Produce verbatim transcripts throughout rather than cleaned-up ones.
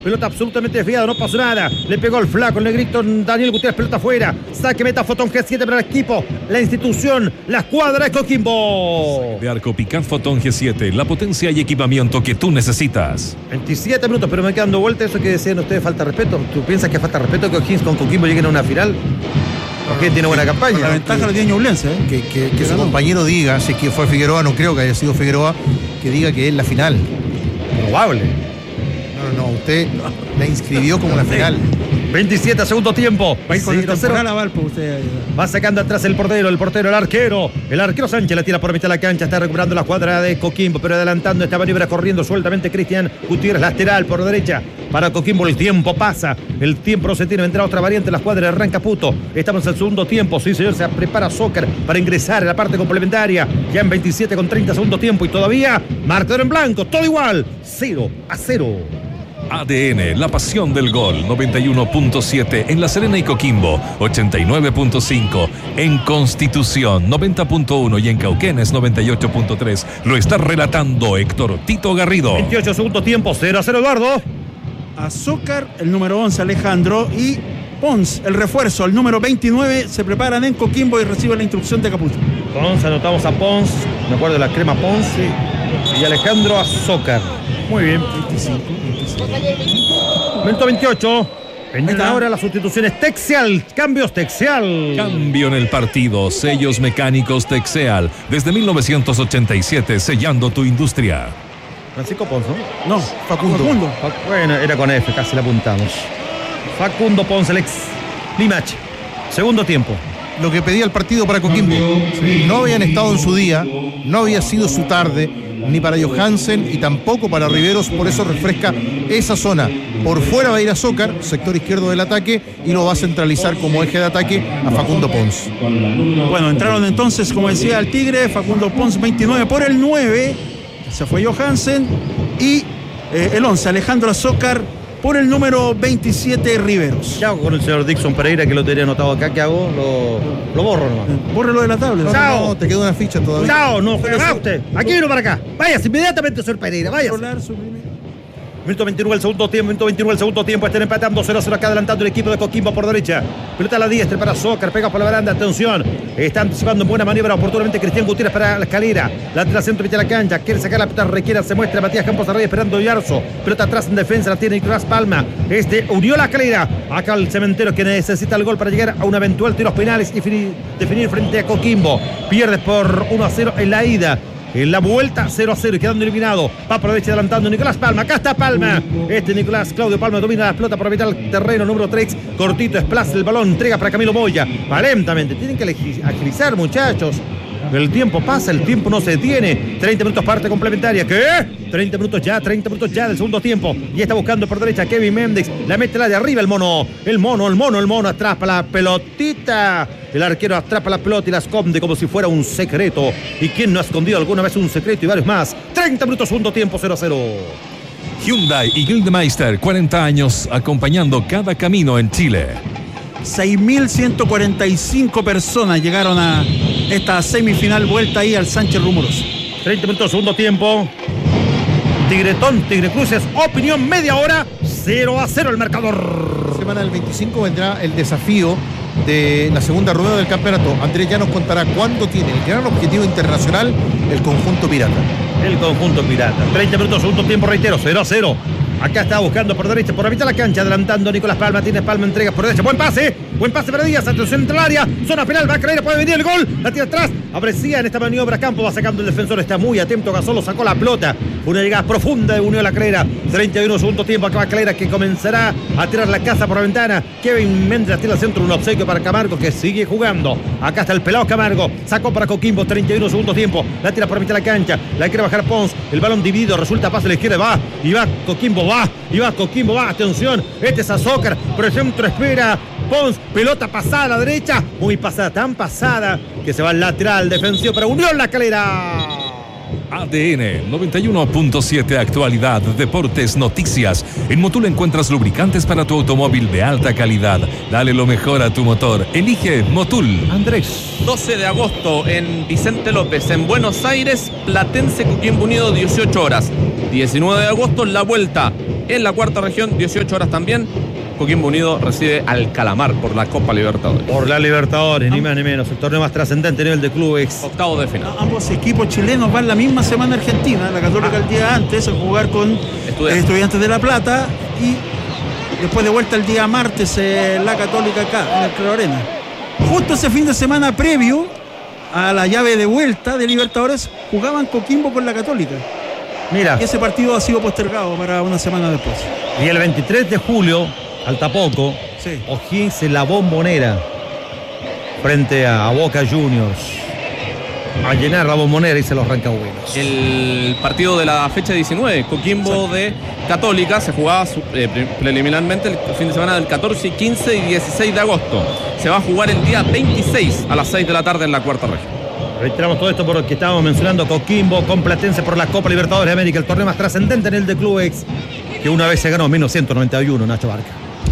Pelota absolutamente desviada, no pasó nada. Le pegó el flaco, el negrito Daniel Gutiérrez, pelota afuera. Saque meta Fotón G siete para el equipo, la institución, la escuadra de Coquimbo. De Arco Picard Fotón G siete, la potencia y equipamiento que tú necesitas. veintisiete minutos, pero me quedan dando vuelta. Eso que decían ustedes, falta respeto. ¿Tú piensas que falta respeto que O'Higgins con Coquimbo lleguen a una final? Porque tiene buena campaña. La ventaja la tiene Ñublense, ¿eh? Que, que, que su compañero diga, si es que fue Figueroa, no creo que haya sido Figueroa, que diga que es la final. Probable. No, no, no, usted la inscribió como la final. veintisiete segundo tiempo. Va a ir con el temporal a Valpo, usted. Va sacando atrás el portero, el portero, el arquero. El arquero Sánchez la tira por mitad de la cancha. Está recuperando la cuadra de Coquimbo, pero adelantando esta maniobra, corriendo sueltamente Cristian Gutiérrez, lateral por derecha. Para Coquimbo el tiempo pasa. El tiempo no se tiene. Vendrá otra variante en la cuadra de Rancaputo. Estamos en el segundo tiempo. Sí, señor, se prepara Soccer para ingresar en la parte complementaria. Ya en veintisiete con treinta segundo tiempo. Y todavía marcador en blanco. Todo igual. cero a cero. A D N, la pasión del gol, noventa y uno punto siete en La Serena y Coquimbo, ochenta y nueve punto cinco en Constitución, noventa punto uno y en Cauquenes, noventa y ocho punto tres. Lo está relatando Héctor Tito Garrido. veintiocho segundo tiempo, cero a cero Eduardo. Azúcar, el número once Alejandro, y Pons, el refuerzo, el número veintinueve, se preparan en Coquimbo y reciben la instrucción de Caputo. Pons, anotamos a Pons, me acuerdo de la crema Pons, sí. Y Alejandro Azúcar. Muy bien. veinticinco, veinticinco. Minuto veintiocho. Vendrán ahora las sustituciones. Texeal, cambios Texeal. Cambio en el partido, sellos mecánicos Texeal, desde mil novecientos ochenta y siete, sellando tu industria. Francisco Pons, ¿no? No, Facundo. Facundo. Bueno, era con F, casi la apuntamos. Facundo Pons, el ex Limache. Segundo tiempo. Lo que pedía el partido para Coquimbo. No habían estado en su día, no había sido su tarde, ni para Johansen y tampoco para Riveros, por eso refresca esa zona. Por fuera va a ir a Zócar, sector izquierdo del ataque, y lo va a centralizar como eje de ataque a Facundo Pons. Bueno, entraron entonces, como decía el Tigre, Facundo Pons veintinueve por el nueve, se fue Johansen, y eh, el once, Alejandro Azócar, por el número veintisiete, Riveros. ¿Qué hago con el señor Dixon Pereira, que lo tenía anotado acá? ¿Qué hago? Lo, lo borro nomás. Bórrelo de la tabla. No, Chao. no, no, te queda una ficha todavía. Chao, no juega usted. Aquí vino para acá. Váyase inmediatamente, señor Pereira, váyase. Controlar, suprimir. Minuto veintinueve el segundo tiempo, minuto veintinueve el segundo tiempo, están empatando cero a cero acá adelantando el equipo de Coquimbo por derecha. Pelota a la diestra para Zócar, pega por la baranda, atención. Está anticipando en buena maniobra oportunamente Cristian Gutiérrez para la escalera. La tira centro de la cancha, quiere sacar la pelota, requiere, se muestra Matías Campos arriba esperando Yarzo. Pelota atrás en defensa, la tiene Nicolás Palma. Este unió la escalera. Acá el Cementero que necesita el gol para llegar a un eventual tiros penales y finir, definir frente a Coquimbo. Pierde por uno a cero en la ida. En la vuelta cero a cero y quedando eliminado. Va por derecha adelantando Nicolás Palma. Acá está Palma. Este Nicolás Claudio Palma domina la pelota por mitad del terreno. Número tres. Cortito, desplaza el balón. Entrega para Camilo Moya. Va lentamente. Tienen que agilizar, muchachos. El tiempo pasa, el tiempo no se detiene. treinta minutos parte complementaria. ¿Qué? treinta minutos ya, treinta minutos ya del segundo tiempo. Y está buscando por derecha Kevin Méndez. La mete la de arriba el mono. El mono, el mono, el mono atrapa la pelotita. El arquero atrapa la pelota y la esconde como si fuera un secreto. ¿Y quién no ha escondido alguna vez un secreto y varios más? treinta minutos, segundo tiempo, cero a cero. Hyundai y Gildemeister, cuarenta años acompañando cada camino en Chile. seis mil ciento cuarenta y cinco personas llegaron a esta semifinal, vuelta ahí al Sánchez Rumoroso. treinta minutos, segundo tiempo. Tigretón, Tigre Cruces, opinión media hora, cero a cero el marcador. Semana del veinticinco vendrá el desafío de la segunda rueda del campeonato. Andrés ya nos contará cuándo tiene el gran objetivo internacional el conjunto pirata. El conjunto pirata. treinta minutos, segundo tiempo, reitero, cero a cero. Acá está buscando por derecha, por la mitad de la cancha, adelantando Nicolás Palma, tiene Palma, entrega por derecha, buen pase, buen pase para Díaz, atención entre el área, zona penal, va a caer, puede venir el gol, la tira atrás, aprecia en esta maniobra, Campo va sacando el defensor, está muy atento, Gasolo sacó la pelota, una llegada profunda de Unión La Calera, treinta y uno segundo tiempo, acá va Calera que comenzará a tirar la casa por la ventana, Kevin Méndez tira al centro, un obsequio para Camargo que sigue jugando, acá está el pelado Camargo, sacó para Coquimbo, treinta y uno segundo tiempo, la tira por la mitad de la cancha, la quiere bajar Pons, el balón dividido, resulta pase a la izquierda, va, y va Coquimbo, va, y va Coquimbo, va, atención, este es Azócar, por el centro espera Pons, pelota pasada a la derecha, muy pasada, tan pasada que se va al lateral defensivo para Unión La Calera. A D N noventa y uno punto siete, actualidad, deportes, noticias. En Motul encuentras lubricantes para tu automóvil de alta calidad. Dale lo mejor a tu motor. Elige Motul. Andrés. doce de agosto en Vicente López, en Buenos Aires, Platense Coquimbo Unido, dieciocho horas. diecinueve de agosto, la vuelta en la cuarta región, dieciocho horas también. Coquimbo Unido recibe al Calamar por la Copa Libertadores. Por la Libertadores, ni más ni menos. El torneo más trascendente a nivel de clubes. Octavo de final. Ambos equipos chilenos van la misma semana a Argentina. La Católica el día antes a jugar con Estudiantes, Estudiantes de La Plata. Y después de vuelta el día martes eh, la Católica acá, en el Club Arena. Justo ese fin de semana previo a la llave de vuelta de Libertadores, jugaban Coquimbo con la Católica. Mira. Y ese partido ha sido postergado para una semana después. Y el veintitrés de julio, al Tapoco, Sí. O'Higgins en la Bombonera frente a Boca Juniors. A llenar la Bombonera y se los arranca buenos. El partido de la fecha diecinueve, Coquimbo de Católica, se jugaba eh, preliminarmente el fin de semana del catorce, quince y dieciséis de agosto. Se va a jugar el día veintiséis a las seis de la tarde en la cuarta región. Reiteramos todo esto porque estábamos mencionando Coquimbo con Platense por la Copa Libertadores de América, el torneo más trascendente en el de clubes, que una vez se ganó en mil novecientos noventa y uno, Nacho Barca.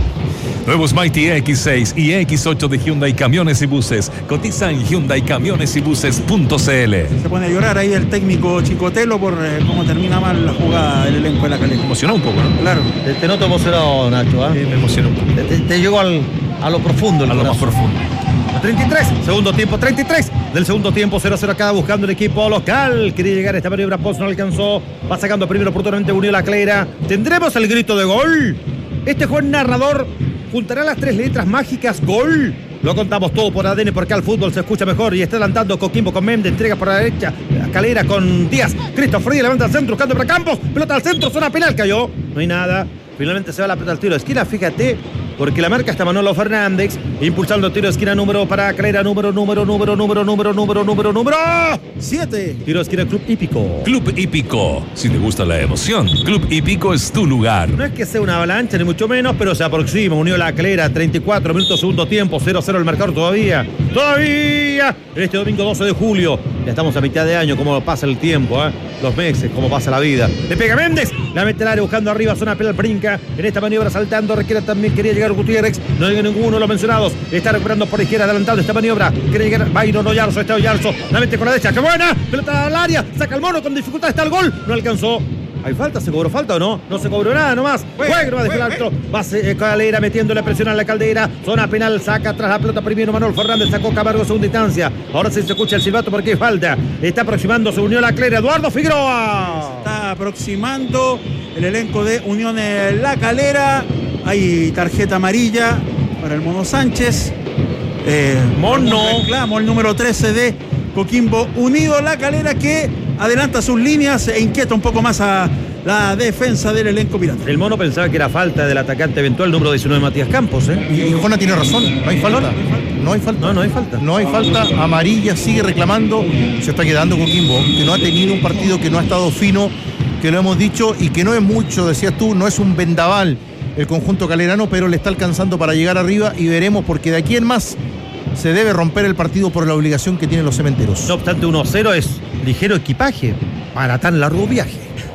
Nuevos Mighty X seis y X ocho de Hyundai Camiones y Buses. Cotiza en Hyundai Camiones y Buses punto c l. Se pone a llorar ahí el técnico Chicotelo por eh, cómo termina mal la jugada del elenco de la Calera. Emocionó un poco, ¿no? Claro. Te, te noto emocionado, Nacho. ¿eh? Sí, me emocionó un poco. Te, te, te llegó al, a lo profundo. El A lo más corazón. profundo. treinta y tres, segundo tiempo, treinta y tres del segundo tiempo, cero a cero acá buscando el equipo local. Quería llegar a esta maniobra, Post no alcanzó. Va sacando primero oportunamente Unión La Calera. ¿Tendremos el grito de gol? Este joven narrador juntará las tres letras mágicas gol. Lo contamos todo por A D N porque al fútbol se escucha mejor. Y está adelantando Coquimbo con Méndez, entrega por la derecha, Calera con Díaz, Cristo Frías levanta al centro, buscando para Campos, pelota al centro, zona penal, cayó, no hay nada. Finalmente se va la pelota al tiro de esquina, fíjate, porque la marca está Manolo Fernández, impulsando el tiro de esquina número para Calera, número, número, número, número, número, número, número, número siete. Tiro de esquina Club Hípico. Club Hípico. Si te gusta la emoción, Club Hípico es tu lugar. No es que sea una avalancha ni mucho menos, pero se aproxima. Unión La Calera, treinta y cuatro minutos, segundo tiempo, cero a cero el marcador todavía. Todavía. Este domingo doce de julio. Ya estamos a mitad de año, cómo pasa el tiempo, ¿eh? Los meses, cómo pasa la vida. Le pega Méndez, la mete al área buscando arriba, zona penal, brinca. En esta maniobra saltando, requiere también, quería llegar Gutiérrez. No llega ninguno de los mencionados. Está recuperando por izquierda, adelantado esta maniobra. Quiere llegar Byron Oyarzo, está Oyarzo. La mete con la derecha, ¡qué buena! Pelota al área, saca el mono con dificultad, está el gol. No alcanzó. ¿Hay falta? ¿Se cobró falta o no? No se cobró nada nomás. Juega nomás desde el alto. Va eh, Calera metiéndole presión a la Caldera. Zona penal, saca atrás la pelota primero Manuel Fernández. Sacó Camargo segunda instancia. Ahora sí se escucha el silbato porque hay falta. Está aproximando, se unió la Calera. Eduardo Figueroa. Está aproximando el elenco de Unión La Calera. Hay tarjeta amarilla para el Mono Sánchez. Eh, Mono. Reclamo el número trece de Coquimbo Unido La Calera, que adelanta sus líneas e inquieta un poco más a la defensa del elenco pirata. El Mono pensaba que era falta del atacante eventual número diecinueve Matías Campos, ¿eh? Y, y Jona tiene razón, no hay falta. No hay falta. No, no hay falta. No hay falta. Amarilla sigue reclamando. Se está quedando Coquimbo, que no ha tenido un partido, que no ha estado fino, que lo hemos dicho, y que no es mucho, decías tú, no es un vendaval el conjunto calerano, pero le está alcanzando para llegar arriba y veremos, porque de aquí en más se debe romper el partido por la obligación que tienen los cementeros. No obstante, uno cero es ligero equipaje para tan largo viaje.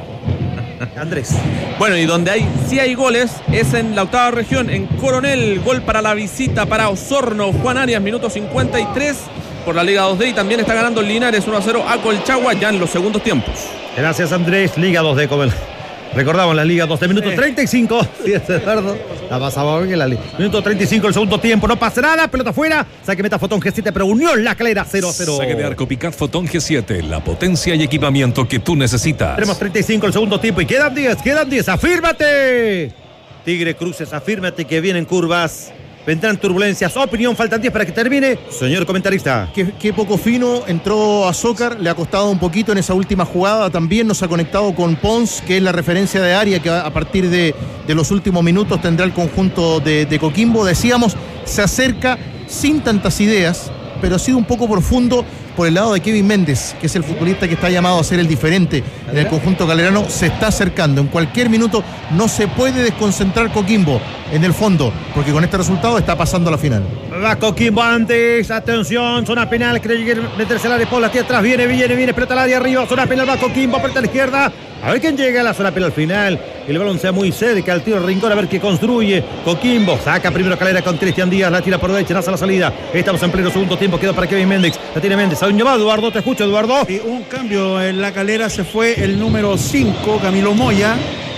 Andrés. Bueno, y donde hay sí hay goles es en la octava región, en Coronel. Gol para la visita para Osorno. Juan Arias, minuto cincuenta y tres por la Liga dos D. Y también está ganando el Linares uno a cero a Colchagua ya en los segundos tiempos. Gracias, Andrés. Liga dos D, como el... recordamos la Liga dos D, minuto treinta y cinco. Sí, es Eduardo. La pasaba bien la Liga. Minuto treinta y cinco, el segundo tiempo. No pasa nada, pelota afuera. Saque meta Fotón G siete, pero Unión La Calera cero a cero. Saque de arco Picat Fotón G siete, la potencia y equipamiento que tú necesitas. Tenemos treinta y cinco el segundo tiempo y quedan diez, quedan diez. ¡Afírmate! Tigre Cruces, afírmate que vienen curvas. Vendrán turbulencias. Opinión, faltan diez para que termine. Señor comentarista. Qué, qué poco fino, entró Azócar, le ha costado un poquito en esa última jugada. También nos ha conectado con Pons, que es la referencia de área que a partir de, de los últimos minutos tendrá el conjunto de, de Coquimbo. Decíamos, se acerca sin tantas ideas, pero ha sido un poco profundo por el lado de Kevin Méndez, que es el futbolista que está llamado a ser el diferente en el conjunto calerano. Se está acercando, en cualquier minuto no se puede desconcentrar Coquimbo en el fondo, porque con este resultado está pasando a la final. Va Coquimbo antes, atención, zona penal, cree meterse al área, por la tía atrás, viene, viene, viene, pelota al área arriba, zona penal, va Coquimbo, pelota a la izquierda, a ver quién llega a la zona penal final, el balón sea muy cerca, el tiro de Rincón, a ver qué construye, Coquimbo, saca primero Calera con Cristian Díaz, la tira por derecha, nace la salida, estamos en pleno segundo tiempo, queda para Kevin Méndez, la tiene Méndez, a un llamado, Eduardo, te escucho, Eduardo. Y un cambio en La Calera, se fue el número cinco, Camilo Moya.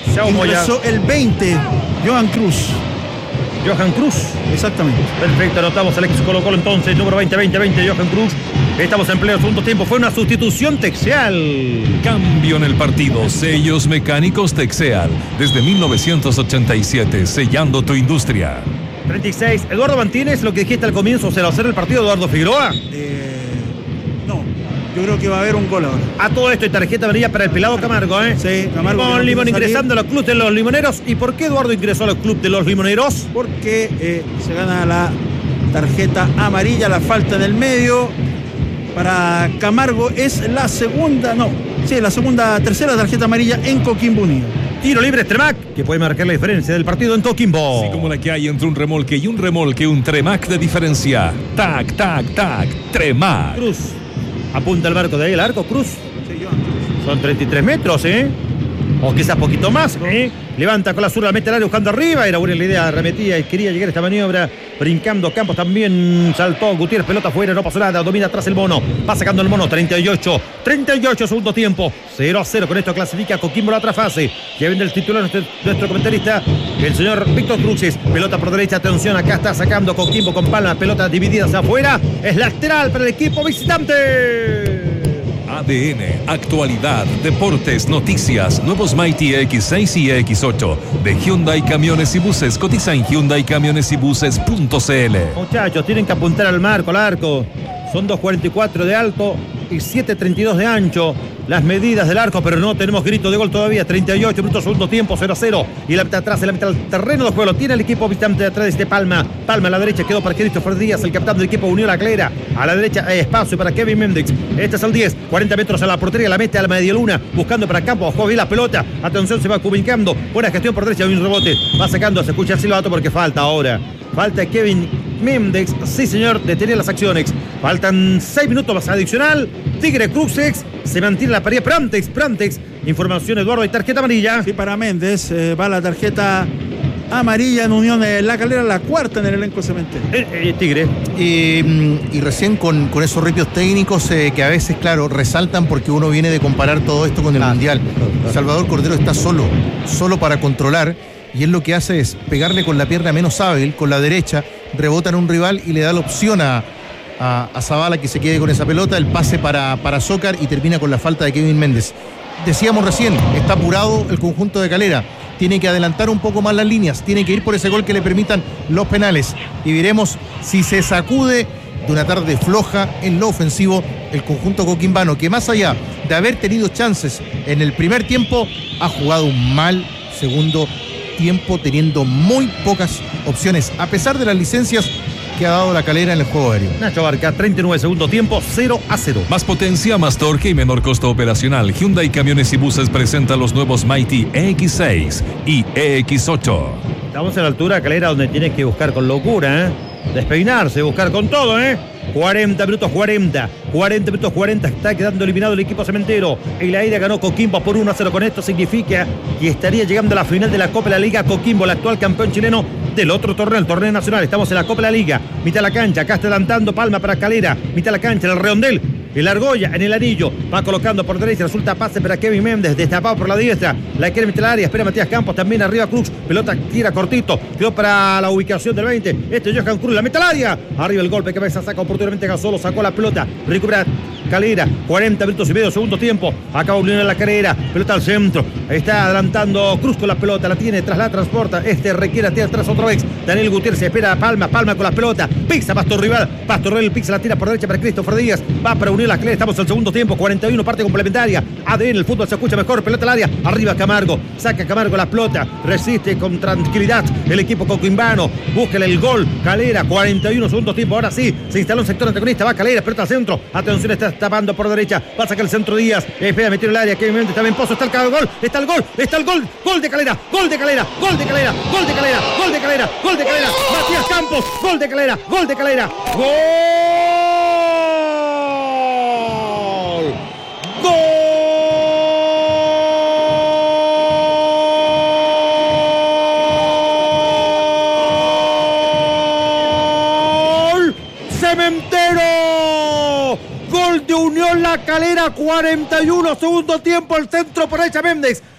ingresó el veinte, Johan Cruz. Johan Cruz. Exactamente. Perfecto, anotamos al ex Colo Colo entonces, número veinte, veinte, veinte, Johan Cruz. Estamos en pleno segundo tiempo, fue una sustitución Texeal. Cambio en el partido, sellos mecánicos Texeal. Desde mil novecientos ochenta y siete, sellando tu industria. treinta y seis, Eduardo Martínez, lo que dijiste al comienzo, ¿se lo hacer el partido Eduardo Figueroa? Eh, no, yo creo que va a haber un gol ahora. A todo esto y tarjeta amarilla para el pelado Camargo, ¿eh? Sí, Camargo. Con no Limón quiere ingresando a los clubes de los limoneros. ¿Y por qué Eduardo ingresó a los clubes de los limoneros? Porque eh, se gana la tarjeta amarilla, la falta en el medio. Para Camargo es la segunda, no, sí, la segunda, tercera tarjeta amarilla en Coquimbo Unido. Tiro libre Tremac, que puede marcar la diferencia del partido en Coquimbo. Así como la que hay entre un remolque y un remolque, un Tremac de diferencia. Tac, tac, tac, Tremac. Cruz, apunta al marco de ahí, el arco, Cruz. Sí, Johan Cruz. Son treinta y tres metros, ¿eh? O quizás poquito más, ¿eh? Levanta con la zurda, mete el área buscando arriba. Era buena la idea, arremetía y quería llegar a esta maniobra. Brincando Campos también saltó. Gutiérrez, pelota afuera, no pasó nada. Domina atrás el mono. Va sacando el mono, treinta y ocho. treinta y ocho, segundo tiempo. cero a cero. Con esto clasifica Coquimbo la otra fase. Ya viene el titular nuestro, nuestro comentarista, el señor Víctor Cruces. Pelota por derecha, atención. Acá está sacando Coquimbo con palma. Pelota dividida hacia afuera. Es lateral para el equipo visitante. A D N, actualidad, deportes, noticias, nuevos Mighty E X seis y E X ocho de Hyundai Camiones y Buses. Cotiza en hyundai camiones y buses punto c l. Muchachos, tienen que apuntar al marco, al arco. Son dos cuarenta y cuatro de alto y siete treinta y dos de ancho. Las medidas del arco, pero no tenemos grito de gol todavía. treinta y ocho minutos, segundo tiempo, cero a cero. Y la mitad atrás, en la mitad del terreno de juego. Tiene el equipo visitante de atrás de Palma. Palma a la derecha quedó para Christopher Díaz, el capitán del equipo Unión La Calera. A la derecha hay espacio para Kevin Méndez. Este es el diez, cuarenta metros a la portería, la mete a la media luna, buscando para Campos, juega bien la pelota. Atención, se va ubicando. Buena gestión por derecha, un rebote. Va sacando, se escucha el silbato porque falta ahora. Falta Kevin Méndez, sí señor, detener las acciones. Faltan seis minutos más adicional. Tigre Cruces se mantiene la pared. Prantex, Prantex. Información, Eduardo, y tarjeta amarilla. Sí, para Méndez eh, va la tarjeta amarilla en Unión de La Calera, la cuarta en el elenco cementero. Eh, eh, Tigre. Eh, y recién con, con esos ripios técnicos eh, que a veces, claro, resaltan porque uno viene de comparar todo esto con el Claro, Mundial. claro, claro. Salvador Cordero está solo, solo para controlar, y él lo que hace es pegarle con la pierna menos hábil, con la derecha, rebota en un rival y le da la opción a, a, a Zavala que se quede con esa pelota, el pase para, para Zócar y termina con la falta de Kevin Méndez. Decíamos recién, está apurado el conjunto de Calera, tiene que adelantar un poco más las líneas, tiene que ir por ese gol que le permitan los penales, y veremos si se sacude de una tarde floja en lo ofensivo el conjunto coquimbano, que más allá de haber tenido chances en el primer tiempo, ha jugado un mal segundo tiempo, teniendo muy pocas opciones, a pesar de las licencias que ha dado La Calera en el juego aéreo. Nacho Barca, treinta y nueve segundo tiempo, cero a cero. Más potencia, más torque y menor costo operacional. Hyundai Camiones y Buses presenta los nuevos Mighty E X seis y E X ocho. Estamos en la altura de Calera donde tienes que buscar con locura, ¿eh? Despeinarse, buscar con todo, ¿eh? cuarenta minutos cuarenta. cuarenta minutos cuarenta. Está quedando eliminado el equipo cementero. El aire ganó Coquimbo por uno a cero. Con esto significa que estaría llegando a la final de la Copa de la Liga Coquimbo, el actual campeón chileno del otro torneo, el torneo nacional. Estamos en la Copa de la Liga. Mitad de la cancha. Acá está adelantando Palma para Calera. Mitad de la cancha, en el redondel. El Argolla en el anillo, va colocando por derecha, resulta pase para Kevin Méndez, destapado por la diestra, la quiere meter al área, espera Matías Campos, también arriba Cruz, pelota tira cortito, quedó para la ubicación del veinte, este es Johan Cruz, la mete al área, arriba el golpe, cabeza, saca oportunamente Gasolo, sacó la pelota, recupera Calera, cuarenta minutos y medio, segundo tiempo, acaba Unión en la carrera, pelota al centro, está adelantando Cruz con la pelota, la tiene, tras la transporta, este requiere tirar atrás otra vez, Daniel Gutiérrez espera a Palma, Palma con la pelota, pisa Pastor Rival, Pastor Rival pisa, la tira por derecha para Christopher Díaz, va para Unión la Calera, estamos en el segundo tiempo, cuarenta y uno, parte complementaria, A D N, el fútbol se escucha mejor, pelota al área, arriba Camargo, saca Camargo la pelota, resiste con tranquilidad el equipo coquimbano, búsquele el gol, Calera, cuarenta y uno, segundo tiempo, ahora sí, se instaló un sector antagonista, va Calera, pelota al centro, atención, está tapando por derecha, va a sacar el centro Díaz, espera meter el área, Kevin Méndez también Pozo, está el gol, está el gol, está el gol, gol de Calera, gol de Calera, gol de Calera, gol de Calera, gol de Calera, gol de Calera, Matías Campos, gol de Calera, gol de Calera, gol, gol, Cementero. Gol de Unión La Calera, cuarenta y uno, segundo tiempo, el centro por derecha Méndez.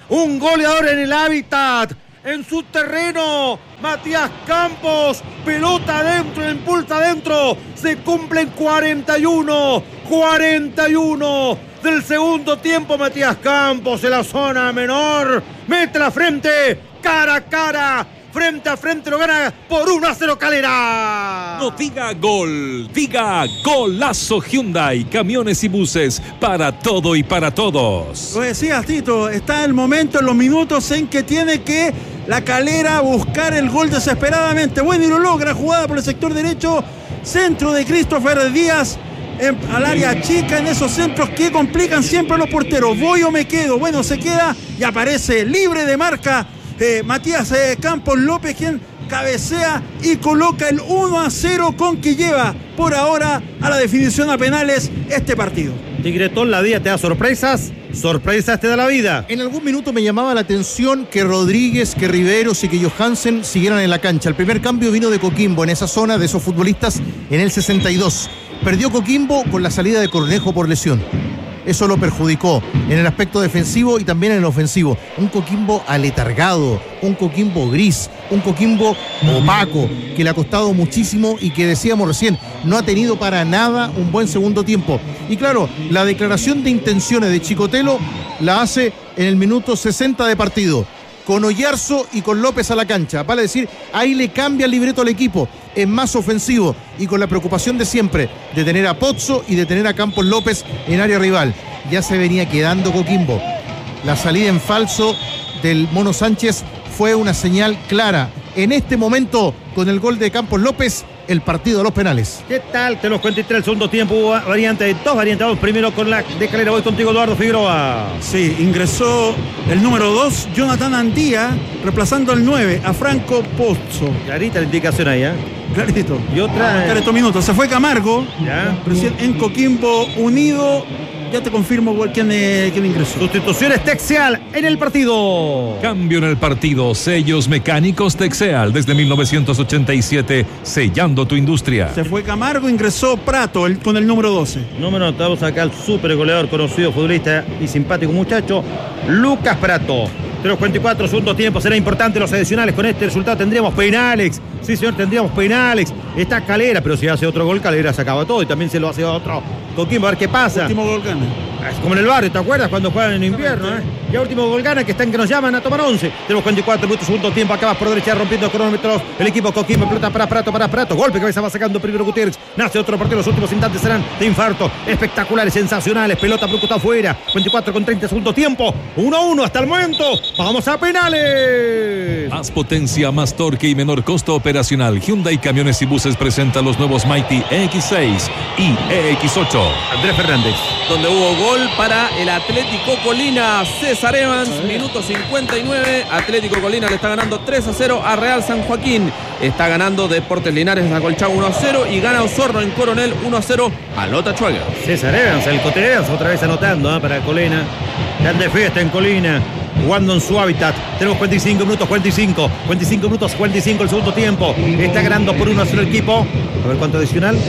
Un goleador en el hábitat. En su terreno, Matías Campos, pelota adentro, impulsa adentro, se cumplen cuarenta y uno, cuarenta y uno del segundo tiempo. Matías Campos en la zona menor, mete la frente, cara a cara, frente a frente, lo gana por uno a cero Calera. No diga gol, diga golazo. Hyundai, camiones y buses, para todo y para todos. Lo decías, Tito, está el momento, en los minutos en que tiene que la Calera buscar el gol desesperadamente. Bueno, y lo logra, jugada por el sector derecho, centro de Christopher Díaz en, al área chica, en esos centros que complican siempre a los porteros. Voy o me quedo. Bueno, se queda y aparece libre de marca eh, Matías eh, Campos López, quien cabecea y coloca el uno a cero con que lleva por ahora a la definición a penales este partido. Tigretón, la vida te da sorpresas, sorpresas te da la vida. En algún minuto me llamaba la atención que Rodríguez, que Riveros y que Johansen siguieran en la cancha. El primer cambio vino de Coquimbo, en esa zona de esos futbolistas, en el sesenta y dos. Perdió Coquimbo con la salida de Cornejo por lesión. Eso lo perjudicó en el aspecto defensivo y también en el ofensivo. Un Coquimbo aletargado, un Coquimbo gris, un Coquimbo opaco, que le ha costado muchísimo y que decíamos recién, no ha tenido para nada un buen segundo tiempo. Y claro, la declaración de intenciones de Chicotelo la hace en el minuto sesenta de partido, con Oyarzo y con López a la cancha. Vale decir, ahí le cambia el libreto al equipo, es más ofensivo y con la preocupación de siempre de tener a Pozzo y de tener a Campos López en área rival. Ya se venía quedando Coquimbo. La salida en falso del Mono Sánchez fue una señal clara. En este momento, con el gol de Campos López, el partido de los penales. ¿Qué tal? Te los cuento el segundo tiempo. Hubo variante, dos variantes. Vamos primero con la de Calera. Voy contigo, Eduardo Figueroa. Sí, ingresó el número dos, Jonathan Andía, reemplazando al nueve, a Franco Pozzo. Clarita la indicación ahí, ¿eh? Clarito. Y otra. Clarito minutos. Se fue Camargo. Ya. Recién en Coquimbo Unido. Ya te confirmo quién, eh, quién ingresó. Sustituciones Texeal en el partido. Cambio en el partido. Sellos mecánicos Texeal desde mil novecientos ochenta y siete, sellando tu industria. Se fue Camargo, ingresó Prato el, con el número doce. Número, estamos acá al súper goleador, conocido futbolista y simpático muchacho, Lucas Prato. tres cuarenta y cuatro, segundo tiempo, será importante los adicionales. Con este resultado tendríamos penales. Sí, señor, tendríamos penales. Está Calera, pero si hace otro gol, Calera se acaba todo y también se lo hace otro Coquimbo. A ver qué pasa. Último gol gana. Es como en el barrio, ¿te acuerdas? Cuando juegan en invierno, ¿eh? Ya último gol gana, que están que nos llaman a tomar once. Tenemos cuarenta y cuatro minutos, segundo tiempo. Acaba por derecha, rompiendo cronómetros. El equipo Coquimbo, pelota para Prato, para Prato. Golpe, cabeza va sacando primero Gutiérrez. Nace otro partido, los últimos instantes serán de infarto. Espectaculares, sensacionales. Pelota por afuera. cuarenta y cuatro con treinta, segundo tiempo. uno a uno hasta el momento. Vamos a penales. Más potencia, más torque y menor costo operacional. Hyundai Camiones y Buses presenta los nuevos Mighty E X seis y E X ocho. Andrés Fernández. Donde hubo gol para el Atlético Colina. César Evans, minuto cincuenta y nueve. Atlético Colina le está ganando tres a cero a Real San Joaquín. Está ganando Deportes Linares a Colchagua uno a cero y gana Osorno en Coronel uno a cero a Lota Chuaga. César Evans, el Cotereas, otra vez anotando ¿eh? para Colina. Están de fiesta en Colina, jugando en su hábitat. Tenemos cuarenta y cinco minutos, cuarenta y cinco. cuarenta y cinco minutos, cuarenta y cinco el segundo tiempo. Está ganando por uno a cero el equipo. A ver cuánto adicional.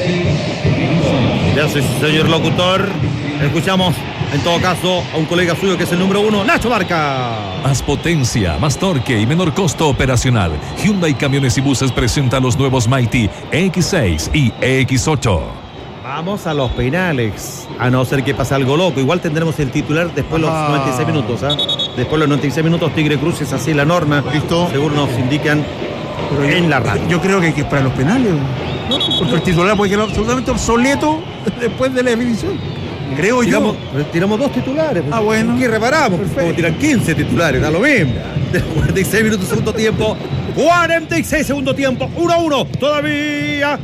Gracias, señor locutor. Escuchamos, en todo caso, a un colega suyo que es el número uno, Nacho Barca. Más potencia, más torque y menor costo operacional. Hyundai Camiones y Buses presenta los nuevos Mighty E X seis y E X ocho. Vamos a los penales, a no ser que pase algo loco. Igual tendremos el titular después de los Ah. noventa y seis minutos. ¿eh? Después de los noventa y seis minutos, Tigre Cruz es así la norma. Listo. Según nos indican Pero en yo, la radio. Yo creo que hay que para los penales. ¿No? Porque el titular puede quedar absolutamente obsoleto después de la definición. Creo Tiramos, yo. tiramos dos titulares. Ah, bueno. ¿Qué reparamos? Perfecto. Vamos a tirar quince titulares, da lo mismo. cuarenta y seis minutos segundo tiempo. cuarenta y seis segundo tiempo. uno a uno. Todavía.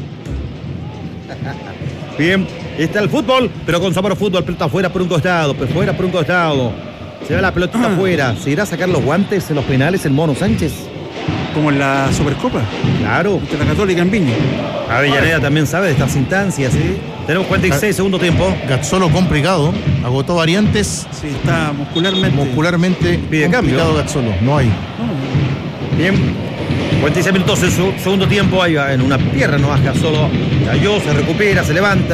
Bien, está el fútbol, pero con sabor a fútbol. Pelota afuera por un costado, pues fuera por un costado. Se va la pelotita Ah. afuera. ¿Se irá a sacar los guantes en los penales el Mono Sánchez? Como en la Supercopa Claro. de la Católica en Viña. Avellaneda también sabe de estas instancias, ¿sí? Tenemos cuarenta y seis segundo tiempo. Gazzolo complicado, agotó variantes, Sí, está muscularmente. muscularmente Pide complicado cambio. Gazzolo, no hay. Bien, cuarenta y seis minutos en su segundo tiempo. Ahí va en una pierna, no baja solo. Cayó, se recupera, se levanta.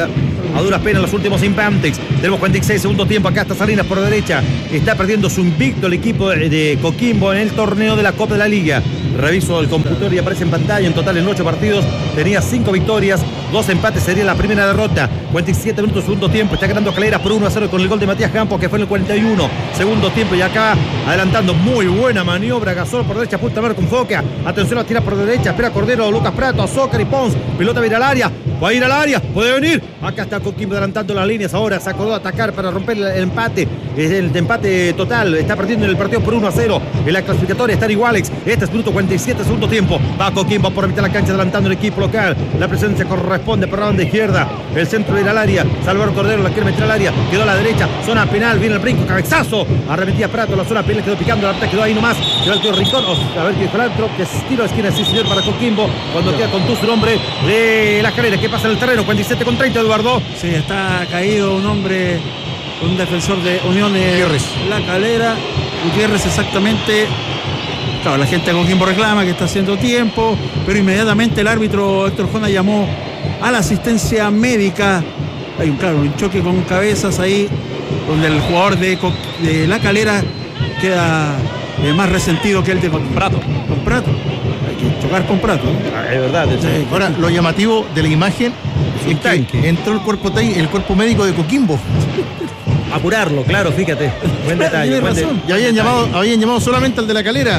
a duras penas los últimos instantes. Tenemos cuarenta y seis segundo tiempo. Acá está Salinas por derecha. Está perdiendo su invicto el equipo de, de Coquimbo en el torneo de la Copa de la Liga. Reviso el computador y aparece en pantalla. En total en ocho partidos tenía cinco victorias, dos empates, sería la primera derrota. cuarenta y siete minutos segundo tiempo. Está ganando Calera por uno a cero con el gol de Matías Campos, que fue en el cuarenta y uno segundo tiempo. Y acá adelantando, muy buena maniobra. Gasol por derecha, punta a ver con Foca. Atención, a tirar por derecha. Espera Cordero, Lucas Prato, Azócar y Pons. Pelota va a ir al área. Va a ir al área. Puede venir. Acá está Coquimbo adelantando las líneas. Ahora se acordó a atacar para romper el empate. Es el empate total. Está perdiendo en el partido por uno a cero. En la clasificatoria están iguales. Este es minuto cuarenta y siete segundo tiempo. Va Coquimbo por mitad de la cancha adelantando el equipo local. La presencia corresponde por la banda izquierda. El centro va a ir al área. Salvador Cordero la quiere meter al área. Quedó a la derecha. Zona penal. Viene el brinco. Cabezazo. Arremetía Prato. La zona penal quedó picando. La pelota quedó ahí nomás. Quedó el tío Rincón. A ver qué dijo el árbitro. Que es tiro de esquina. Sí, señor, para Coquimbo. Cuando queda con tu su nombre de la Calera. ¿Qué pasa en el terreno? cuarenta y siete con treinta, Eduardo. Sí, está caído un hombre, un defensor de Unión La Calera. Gutiérrez, exactamente. Claro, la gente de Coquimbo reclama que está haciendo tiempo, pero inmediatamente el árbitro Héctor Jona llamó a la asistencia médica. Hay un, claro, un choque con cabezas ahí, donde el jugador de, de La Calera queda eh, más resentido que el de Prato. Con Prato. Hay que chocar con Prato. Ah, es verdad. Es sí. Ahora, lo llamativo de la imagen es que entró el cuerpo, el cuerpo médico de Coquimbo. A curarlo, claro, fíjate. Buen detalle. Buen de... Y habían llamado, habían llamado solamente al de La Calera.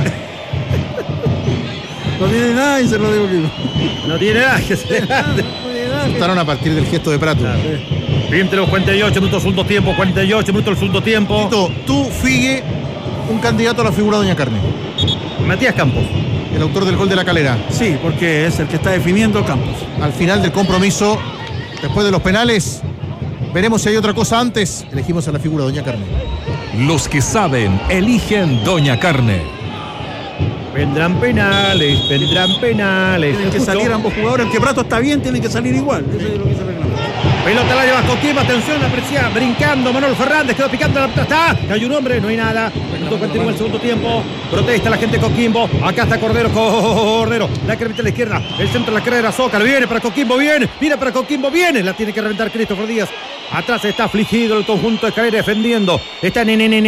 No tiene nada y se lo digo. No tiene nada que se asustaron a partir del gesto de Prato. Claro. Bien, tenemos cuarenta y ocho minutos segundo tiempo, cuarenta y ocho minutos el segundo tiempo. Tito, tú, Figue, un candidato a la figura Doña Carne. Matías Campos, el autor del gol de La Calera. Sí, porque es el que está definiendo Campos. Al final del compromiso, después de los penales, veremos si hay otra cosa antes. Elegimos a la figura Doña Carne. Los que saben, eligen Doña Carne. Vendrán penales, vendrán penales. Tienen que salir ambos jugadores. El que Prato está bien, tienen que salir igual. Eso es lo que se reclama. Pelota la lleva Coquimbo, atención, aprecia, brincando Manuel Fernández, quedó picando la pelota, está, cayó un hombre, no hay nada. Minuto continúa el segundo tiempo, protesta la gente de Coquimbo, acá está Cordero, Cordero, la que remite a la izquierda, el centro de la carrera, Zócar, viene para Coquimbo, viene, viene para Coquimbo, viene, la tiene que reventar Christopher Díaz. Atrás está afligido el conjunto de Calera defendiendo. Está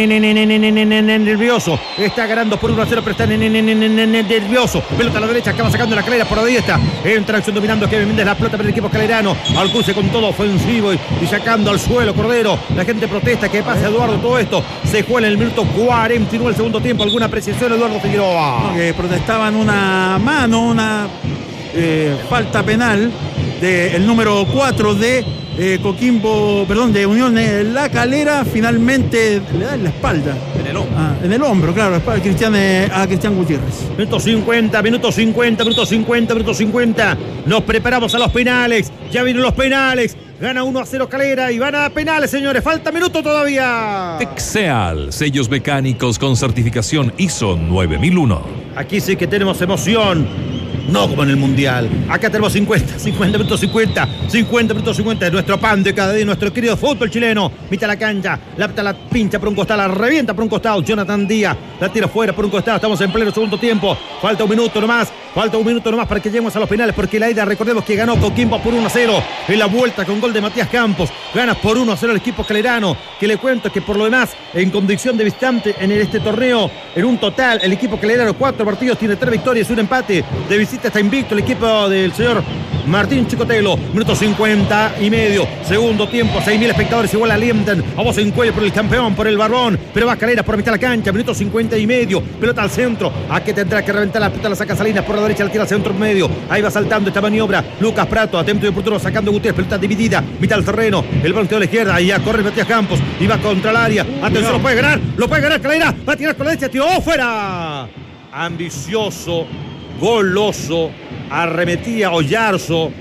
nervioso. Está ganando por uno a cero, pero está nervioso. Pelota a la derecha, acaba sacando la Calera por ahí está. Entra acción dominando Kevin Méndez, la pelota para el equipo calerano. Al cruce con todo ofensivo y, y sacando al suelo Cordero. La gente protesta que pase Eduardo todo esto. Se juega en el minuto cuarenta y nueve el segundo tiempo. ¿Alguna precisión, Eduardo Figueroa? No, que protestaban una mano, una eh, falta penal del número cuatro de Eh, Coquimbo, perdón, de Unión eh, La Calera, finalmente le da en la espalda. En el hombro. Ah, en el hombro, claro, espalda, Cristian, eh, a Cristian Gutiérrez. Minuto cincuenta, minuto cincuenta, minuto cincuenta, minuto cincuenta. Nos preparamos a los penales. Ya vienen los penales. Gana uno a cero Calera y van a penales, señores. Falta minuto todavía. Texeal, sellos mecánicos con certificación I S O nueve mil uno. Aquí sí que tenemos emoción. No como en el Mundial. Acá tenemos cincuenta, cincuenta minutos cincuenta, cincuenta minutos cincuenta de nuestro pan de cada día, nuestro querido fútbol chileno. Mitad la cancha, la, la pincha por un costado, la revienta por un costado. Jonathan Díaz la tira fuera por un costado. Estamos en pleno segundo tiempo. Falta un minuto nomás, falta un minuto nomás para que lleguemos a los penales, porque la ida, recordemos que ganó Coquimbo por uno a cero. En la vuelta con gol de Matías Campos. Gana por uno a cero el equipo calerano. Que le cuento que por lo demás, en condición de visitante en este torneo, en un total, el equipo calerano, cuatro partidos, tiene tres victorias y un empate. De visita está invicto el equipo del señor Martín Chicotelo. Minuto cincuenta y medio. Segundo tiempo, seis mil espectadores igual alientan a voz en cuello por el campeón, por el Barbón. Pero va Calera por mitad de la cancha. Minuto cincuenta y medio. Pelota al centro. A que tendrá que reventar la pelota, la saca Salinas por la derecha, la tira al centro medio. Ahí va saltando esta maniobra. Lucas Prato, atento y oportuno, sacando Gutiérrez. Pelota dividida. Mitad del terreno. El balón quedó a la izquierda. Ahí ya corre Matías Campos. Y va contra el área. Atención, lo puede ganar. Lo puede ganar Calera. Va a tirar con la derecha. Tiró fuera. Ambicioso. Goloso. Arremetía Oyarzo.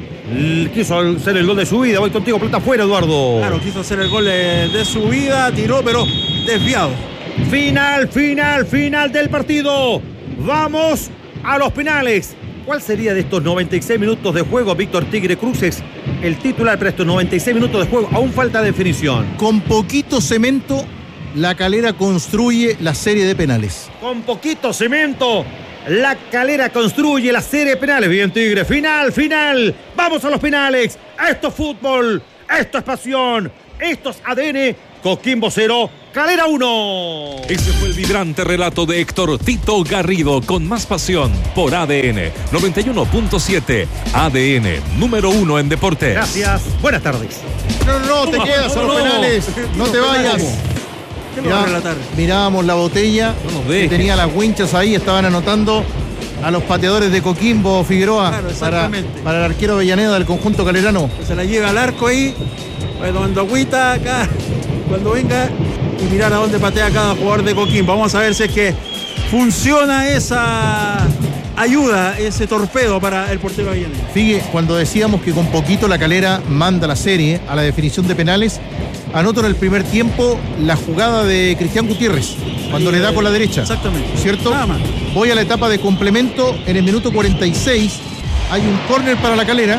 Quiso hacer el gol de su vida. Voy contigo, pelota afuera, Eduardo. Claro, quiso hacer el gol de, de su vida. Tiró, pero desviado. Final, final, final del partido. Vamos a los penales. ¿Cuál sería de estos noventa y seis minutos de juego, Víctor Tigre Cruces, el titular para estos noventa y seis minutos de juego? Aún falta definición. Con poquito cemento, La Calera construye la serie de penales. Con poquito cemento, La Calera construye la serie de penales. Bien, Tigre. Final, final. Vamos a los penales. Esto es fútbol. Esto es pasión. Esto es A D N. Coquimbo cero, Calera uno. Ese fue el vibrante relato de Héctor Tito Garrido con más pasión por A D N noventa y uno punto siete. A D N número uno en deportes. Gracias. Buenas tardes. No, no, no, te quedas a los penales. No te vayas. ¿Qué lo va a relatar? Mirábamos la botella. No nos que dejes. tenía las winchas ahí. Estaban anotando a los pateadores de Coquimbo, Figueroa. Claro, para, exactamente. para el arquero Avellaneda del conjunto calerano. Que se la lleve al arco ahí, va tomando agüita acá, cuando venga, y mirar a dónde patea cada jugador de Coquimbo. Vamos a ver si es que funciona esa ayuda, ese torpedo para el portero Avellaneda. Figue, cuando decíamos que con poquito la Calera manda la serie a la definición de penales, anoto en el primer tiempo la jugada de Cristian Gutiérrez, cuando Ahí, le da con la derecha. Exactamente. ¿Cierto? Nada más. Voy a la etapa de complemento. En el minuto cuarenta y seis hay un córner para la Calera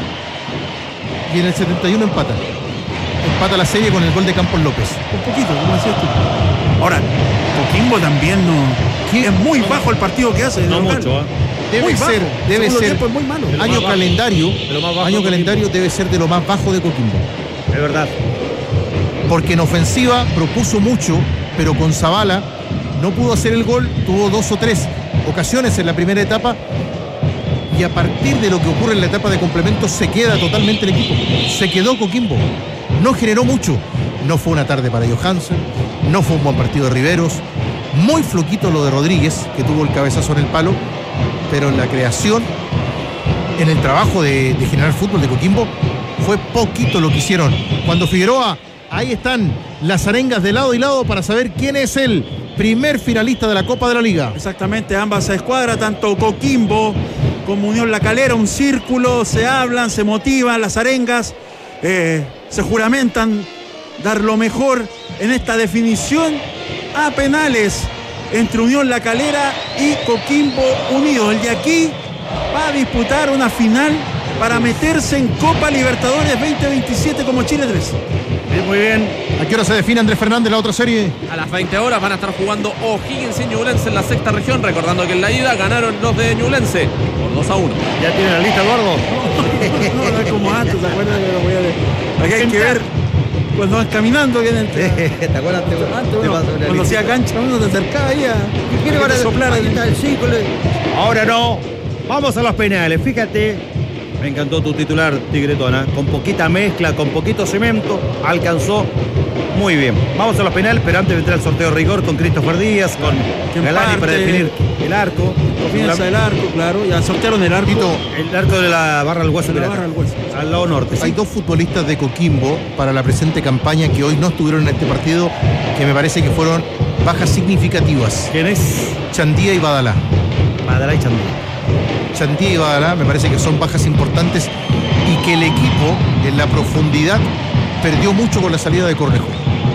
y en el setenta y uno empata. Empata la serie con el gol de Campos López. Un poquito, como decías tú. Ahora, Coquimbo también no. ¿Qué? Es muy bajo el partido que hace. de No local. mucho, ¿eh? Debe Muy bajo. ser, El debe segundo ser. tiempo es muy malo. De lo Año más bajo. calendario, De lo más bajo año de calendario Coquimbo. debe ser de lo más bajo de Coquimbo. Es verdad. Porque en ofensiva propuso mucho, pero con Zavala no pudo hacer el gol, tuvo dos o tres ocasiones en la primera etapa y a partir de lo que ocurre en la etapa de complemento se queda totalmente el equipo. Se quedó Coquimbo, no generó mucho. No fue una tarde para Johansen, no fue un buen partido de Riveros, muy floquito lo de Rodríguez, que tuvo el cabezazo en el palo, pero en la creación, en el trabajo de, de generar fútbol de Coquimbo, fue poquito lo que hicieron. Cuando Figueroa, ahí están las arengas de lado y lado para saber quién es el primer finalista de la Copa de la Liga. Exactamente, ambas escuadras, tanto Coquimbo como Unión La Calera, un círculo, se hablan, se motivan, las arengas eh, se juramentan dar lo mejor en esta definición a penales entre Unión La Calera y Coquimbo Unido. El de aquí va a disputar una final para meterse en Copa Libertadores veinte veintisiete como Chile tres. Sí, muy bien. ¿A qué hora se define Andrés Fernández la otra serie? A las veinte horas van a estar jugando O'Higgins y Ñublense en la sexta región. Recordando que en la ida ganaron los de Ñublense por dos a uno. ¿Ya tiene la lista, Eduardo? No, no es como antes, ¿te acuerdas? Que lo voy a ver. Aquí hay que ver cuando vas caminando. Que ¿Te acuerdas? Te, antes te uno, paso una cuando lista. hacía cancha uno se acercaba ahí a, quiere a que ahora te soplara. ahí está el círculo. Ahora no. Vamos a los penales. Fíjate, me encantó tu titular, Tigretona. Con poquita mezcla, con poquito cemento, alcanzó muy bien. Vamos a los penales, pero antes vendrá el sorteo de rigor con Christopher Díaz, con Que Galani parte. para definir el arco. Comienza el arco, claro. Ya sortearon el arco. Tito, El arco de la barra del hueso. De la pirata. barra del hueso. Al lado norte. hay Sí. dos futbolistas de Coquimbo para la presente campaña que hoy no estuvieron en este partido, que me parece que fueron bajas significativas. ¿Quién es? Chandía y Badalá. Madalá y Chandía. Chandía y Badalá me parece que son bajas importantes y que el equipo en la profundidad perdió mucho con la salida de Cornejo.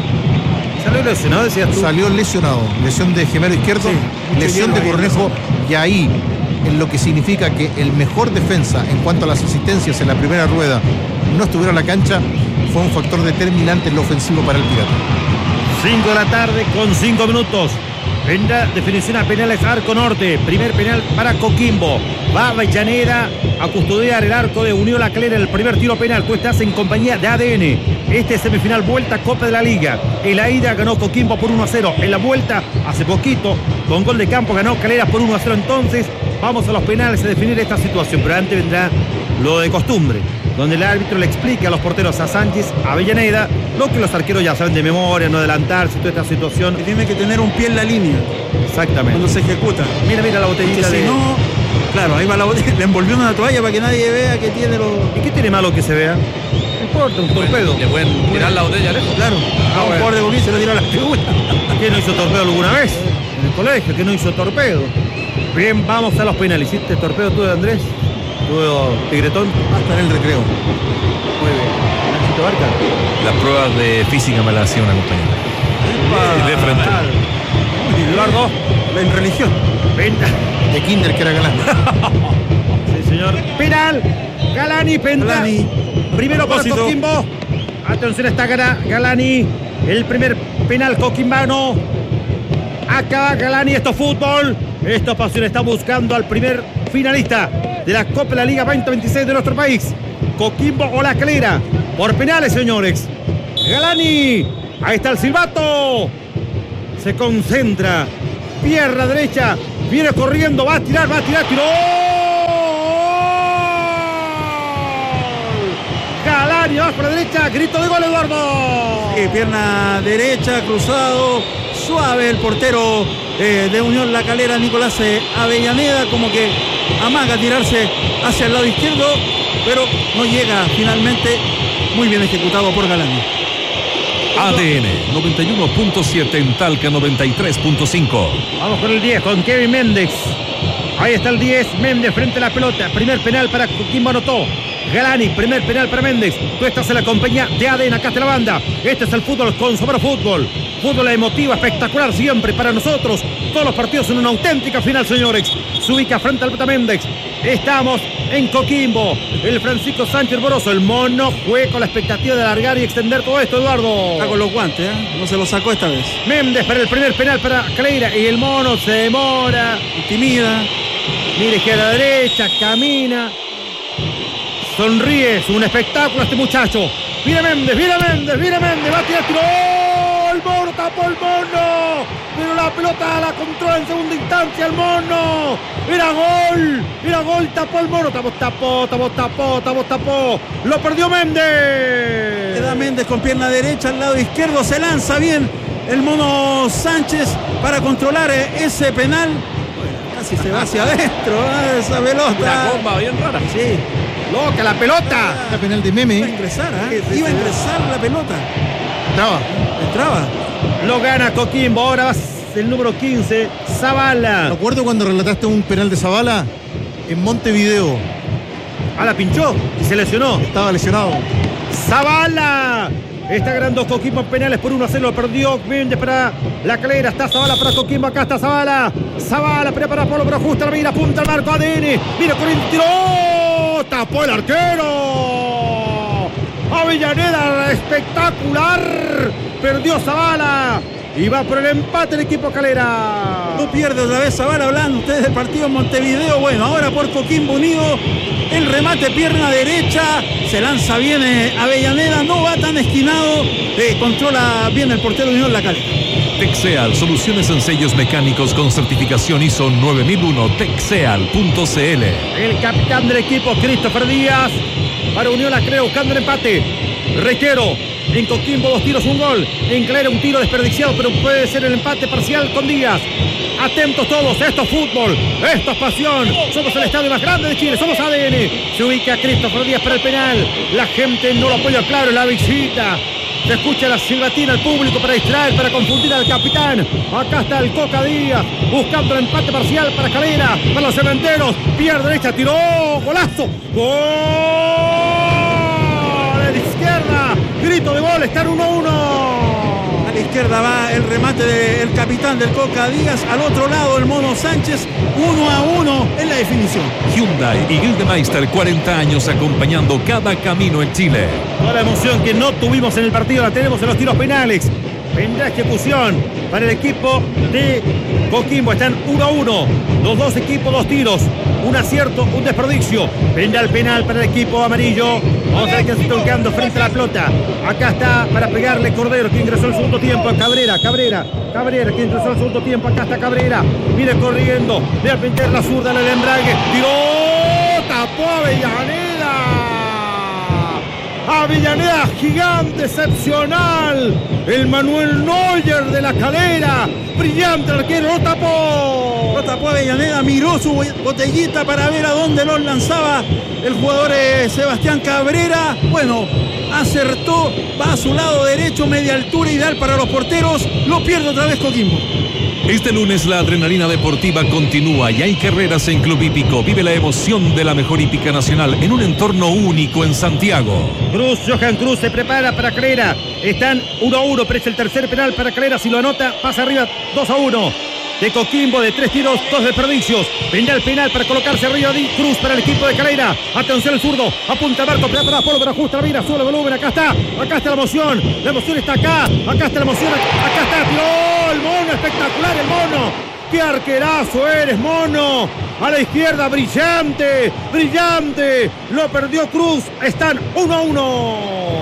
¿Salió lesionado, decías tú? Salió lesionado, lesión de gemelo izquierdo, Sí, mucho lesión de hierro ahí en Cornejo, y ahí, en lo que significa que el mejor defensa en cuanto a las asistencias en la primera rueda no estuviera en la cancha, fue un factor determinante en lo ofensivo para el Pirata. cinco de la tarde con cinco minutos. Vendrá definición a penales arco norte. Primer penal para Coquimbo. Va Avellaneda a custodiar el arco de Unión La Calera en el primer tiro penal. Tú estás en compañía de A D N. Este es semifinal vuelta Copa de la Liga. En la ida ganó Coquimbo por uno a cero. En la vuelta, hace poquito, con gol de campo ganó Calera por uno a cero. Entonces, vamos a los penales a definir esta situación. Pero antes vendrá lo de costumbre, donde el árbitro le explica a los porteros, a Sánchez, a Avellaneda, lo que los arqueros ya saben de memoria, no adelantarse, toda esta situación. Que tiene que tener un pie en la línea Exactamente. cuando se ejecuta. Mira, mira la Que botellita si de... no, claro, ahí va la botella. Le envolvió una toalla para que nadie vea que tiene los. ¿Y qué tiene malo que se vea? No importa, un torpedo. Le pueden tirar la botella lejos. Claro, a un bueno. jugador de Coquimbo se lo tiró a la figura. ¿Quién no hizo torpedo alguna vez? En el colegio, ¿quién no hizo torpedo? Bien, vamos a los penales. ¿Hiciste torpedo tú, Andrés? ¿Tú, Tigretón? Hasta en el recreo. Muy bien. Nachito Barca. Las pruebas de física me las hacía una compañera. De frente. Eduardo. En religión. Penta. De Kinder, que era galán. Sí, señor. Penal. Galani, Penta. Galani. Primero para Propósito. Coquimbo. Atención, está Gala- Galani. El primer penal coquimbano. Acaba Galani. Esto es fútbol. Esta pasión está buscando al primer finalista de la Copa de la Liga veinte veintiséis de nuestro país. Coquimbo o La Calera. por penales, señores. Galani, ahí está el silbato. Se concentra, pierna derecha, viene corriendo, va a tirar, va a tirar, tiró. Galani, abajo a la derecha, grito de gol, Eduardo. Sí, pierna derecha, cruzado, suave el portero eh, de Unión La Calera, Nicolás eh, Avellaneda, como que amaga a tirarse hacia el lado izquierdo, pero no llega finalmente. Muy bien ejecutado por Galani. A D N noventa y uno punto siete en Talca noventa y tres punto cinco. Vamos con el diez, con Kevin Méndez. Ahí está el diez, Méndez frente a la pelota. Primer penal para Coquimbo, anotó Galani, primer penal para Méndez. Tú estás en la compañía de A D N, acá está la banda. Este es el fútbol con Sabor Fútbol. Fútbol emotivo, espectacular siempre para nosotros. Todos los partidos son una auténtica final, señores. Se ubica frente al pelota Méndez. Estamos en Coquimbo. El Francisco Sánchez Boroso, el mono, juega con la expectativa de alargar y extender todo esto, Eduardo. Está con los guantes, ¿eh? No se lo sacó esta vez. Méndez para el primer penal para Calera. Y el mono se demora, intimida. Mira izquierda derecha, camina. Sonríe, es un espectáculo este muchacho. Mira Méndez, mira Méndez, mira Méndez, va a tirar, tiró. El mono, tapó el mono. Pero la pelota la controla en segunda instancia el mono. Era gol, era gol, tapó el mono. Tapó, tapó, tapó, tapó, tapó, tapó. Lo perdió Méndez. Queda Méndez con pierna derecha al lado izquierdo. Se lanza bien el mono Sánchez para controlar ese penal. Casi se va hacia adentro, ¿eh? Esa pelota. Una bomba bien rara. Sí. Loca la pelota. La penal de Meme. Iba a ingresar, ¿eh? Iba a ingresar la pelota. Traba. Entraba. Lo gana Coquimbo. Ahora va el número quince, Zavala. Me acuerdo cuando relataste un penal de Zavala en Montevideo. Ah, la pinchó y se lesionó. Estaba lesionado. Zavala. Está ganando Coquimbo en penales por uno a cero. Lo perdió Méndez para La Calera. Está Zavala para Coquimbo. Acá está Zavala. Zavala prepara Polo, pero ajusta la mira. Punta al marco. A D N. Mira con el tiro. Tapó el arquero. Avellaneda espectacular. Perdió Zavala. Y va por el empate el equipo Calera. No pierde otra vez Zavala. Hablando ustedes del partido en Montevideo. Bueno, ahora por Coquimbo Unido. El remate, pierna derecha. Se lanza bien eh, Avellaneda. No va tan esquinado. Eh, controla bien el portero de Unión La Calera. Texeal, soluciones en sellos mecánicos con certificación I S O nueve mil uno, texeal punto c l. El capitán del equipo, Christopher Díaz. Para Unión La Calera buscando el empate. Reitero, en Coquimbo dos tiros, un gol. En Calera un tiro desperdiciado, pero puede ser el empate parcial con Díaz. Atentos todos, esto es fútbol, esto es pasión. Somos el estadio más grande de Chile, somos A D N. Se ubica Christopher Díaz para el penal. La gente no lo apoya, claro, en la visita. Se escucha la silbatina al público para distraer, para confundir al capitán. Acá está el Coca Díaz buscando el empate parcial para Calera, para los cementeros. Pierna derecha, tiró, golazo. Gol a la izquierda, grito de gol, están uno a uno. A la izquierda va el remate del capitán del Coca Díaz. Al otro lado el mono Sánchez. Uno a uno en la definición. Hyundai y Gildemeister, cuarenta años acompañando cada camino en Chile. Toda la emoción que no tuvimos en el partido la tenemos en los tiros penales. Vendrá ejecución para el equipo de Coquimbo. Están uno a uno. Los dos equipos, dos tiros. Un acierto, un desperdicio. Vendrá el penal para el equipo amarillo. Vamos a ver quién se está quedando frente a la pelota. Acá está para pegarle Cordero, que ingresó al segundo tiempo. Cabrera, Cabrera, Cabrera, que ingresó al segundo tiempo. Acá está Cabrera. Viene corriendo. Le va a pintar la zurda, el embrague. Tiró. Tapó a Avellaneda. Avellaneda, gigante, excepcional. El Manuel Neuer de La Calera. Brillante arquero, lo tapó. Lo tapó Avellaneda, miró su botellita para ver a dónde lo lanzaba el jugador eh, Sebastián Cabrera. Bueno, acertó, va a su lado derecho, media altura, ideal para los porteros. Lo pierde otra vez Coquimbo. Este lunes la adrenalina deportiva continúa y hay carreras en Club Hípico. Vive la emoción de la mejor hípica nacional en un entorno único en Santiago. Cruz, Johan Cruz se prepara para Calera. Están uno a uno, pero es el tercer penal para Calera. Si lo anota, pasa arriba dos a uno. De Coquimbo, de tres tiros, dos desperdicios. Vendrá el penal para colocarse arriba de Cruz para el equipo de Calera. Atención el zurdo, apunta el marco, prepara Polo, pero ajusta la mira, sube el volumen. Acá está, acá está la emoción. La emoción está acá, acá está la emoción, acá está, tiró el mono, espectacular el mono. ¡Qué arquerazo eres, mono! A la izquierda, brillante, brillante. Lo perdió Cruz, están uno a uno.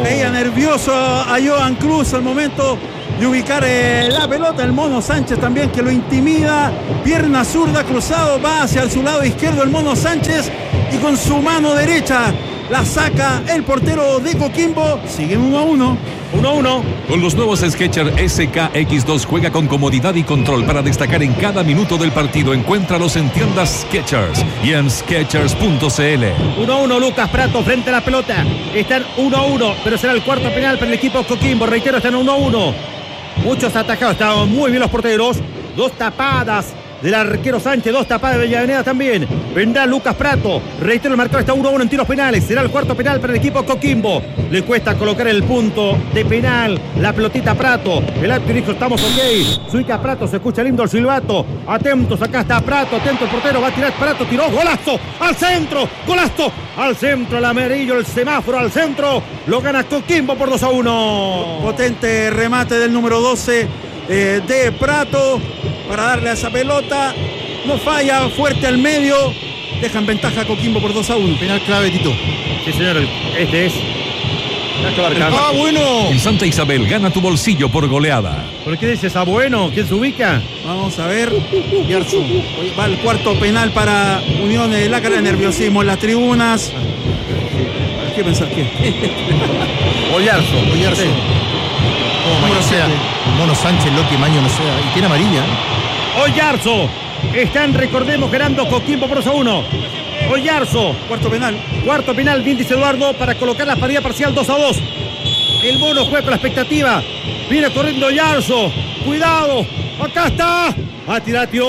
Veía nervioso a Johan Cruz al momento de ubicar eh, la pelota. El Mono Sánchez también, que lo intimida. Pierna zurda, cruzado, va hacia su lado izquierdo el Mono Sánchez y con su mano derecha la saca el portero de Coquimbo. Siguen uno a uno. uno a uno. Con los nuevos Skechers S K X dos juega con comodidad y control para destacar en cada minuto del partido. Encuéntralos en tiendas Skechers y en skechers punto c l. uno a uno, Lucas Prato frente a la pelota. Están uno a uno, pero será el cuarto penal para el equipo Coquimbo. Reitero, están uno a uno. Muchos atacados, estaban muy bien los porteros. Dos tapadas del arquero Sánchez, dos tapadas de Avellaneda también. Vendrá Lucas Prato. Reitero, el marcador está uno a uno en tiros penales. Será el cuarto penal para el equipo Coquimbo. Le cuesta colocar el punto de penal. La pelotita Prato. El árbitro dijo, estamos ok. Suica Prato, se escucha lindo el silbato. Atentos, acá está Prato. Atento el portero, va a tirar Prato. Tiró, golazo. Al centro, golazo. Al centro, el amarillo, el semáforo al centro. Lo gana Coquimbo por dos a uno. Potente remate del número doce eh, de Prato para darle a esa pelota. No falla, fuerte al medio. Dejan ventaja a Coquimbo por dos a uno. Penal clave, Tito. Sí, señor, este es. Ah, bueno. En Santa Isabel gana tu bolsillo por goleada. ¿Por qué dices a bueno? ¿Quién se ubica? Vamos a ver. Yarzo. Va el cuarto penal para Unión de La Calera. Nerviosismo en las tribunas. ¿Qué pensás? ¿Qué? Oyarzo. Oyarzo. Como no sea. Mono Sánchez, Loki Maño, no sea. Y tiene amarilla. Oyarzo. Están, recordemos, ganando Coquimbo por dos a uno. Oyarzo. Cuarto penal. Cuarto penal, bien dice Eduardo, para colocar la partida parcial dos a dos. El Mono juega con la expectativa. Viene corriendo Oyarzo. Cuidado. Acá está. A tirar, tiró.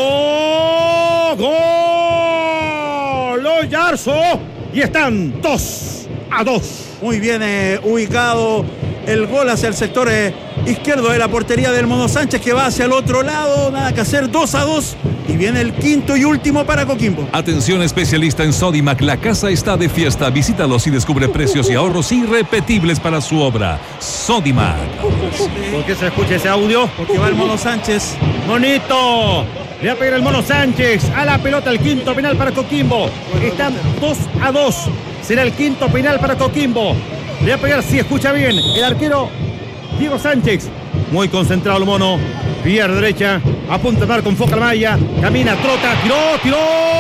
Gol. Oyarzo. Y están dos a dos. Muy bien eh, ubicado el gol hacia el sector eh, izquierdo de la portería del Mono Sánchez, que va hacia el otro lado. Nada que hacer, dos a dos. Y viene el quinto y último para Coquimbo. Atención especialista en Sodimac, la casa está de fiesta. Visítalos y descubre precios y ahorros irrepetibles para su obra. Sodimac. ¿Por qué se escucha ese audio? Porque va el Mono Sánchez. Monito. Le va a pegar el Mono Sánchez a la pelota, el quinto penal para Coquimbo. Están dos a dos. Será el quinto penal para Coquimbo. Le va a pegar, si escucha bien, el arquero Diego Sánchez. Muy concentrado el Mono. Pierna derecha, apunta a mar con foca la malla. Camina, trota, tiró, tiró.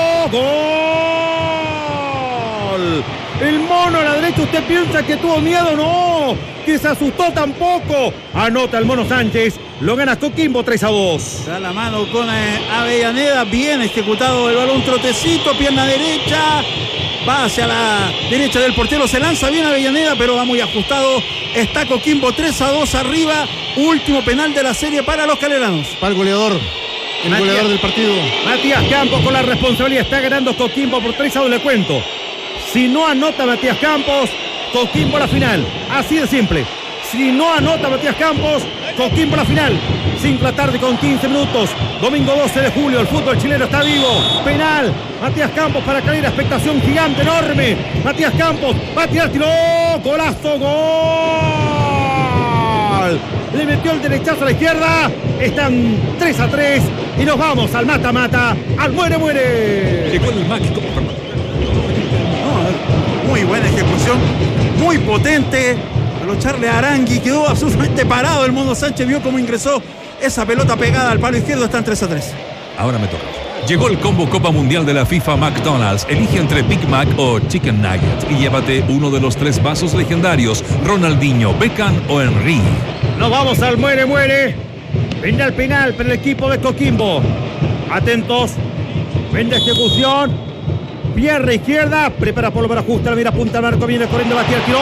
¡Gol! El Mono a la derecha, ¿usted piensa que tuvo miedo? No, que se asustó tampoco. Anota el Mono Sánchez. Lo gana Coquimbo tres a dos. Da la mano con eh, Avellaneda. Bien ejecutado el balón, trotecito, pierna derecha. Va hacia la derecha del portero. Se lanza bien Avellaneda, pero va muy ajustado. Está Coquimbo tres a dos arriba. Último penal de la serie para los caleranos. Para el goleador. El Matías, goleador del partido. Matías Campos con la responsabilidad. Está ganando Coquimbo por tres a dos. Le cuento. Si no anota Matías Campos, Coquimbo a la final. Así de simple. Si no anota Matías Campos, Coquimbo a la final. cinco de la tarde con quince minutos. Domingo doce de julio. El fútbol chileno está vivo. Penal. Matías Campos para Calera. Expectación gigante, enorme. Matías Campos va a tirar, tiró. Golazo, gol. Le metió el derechazo a la izquierda. Están tres a tres. Y nos vamos al mata-mata. Al muere-muere. Llegó el Mac. Muy buena ejecución. Muy potente. Charle Arangui quedó absolutamente parado. El Mono Sánchez vio cómo ingresó esa pelota pegada al palo izquierdo. Están tres a tres. Ahora me toca. Llegó el combo Copa Mundial de la FIFA McDonald's. Elige entre Big Mac o Chicken Nugget y llévate uno de los tres vasos legendarios: Ronaldinho, Beckham o Henry. Nos vamos al muere-muere. Vendrá el penal para el equipo de Coquimbo. Atentos. Vendrá ejecución. Pierna izquierda. Prepara Polo para ajustar. Mira, punta al marco. Viene corriendo la tierra. ¡Tiró!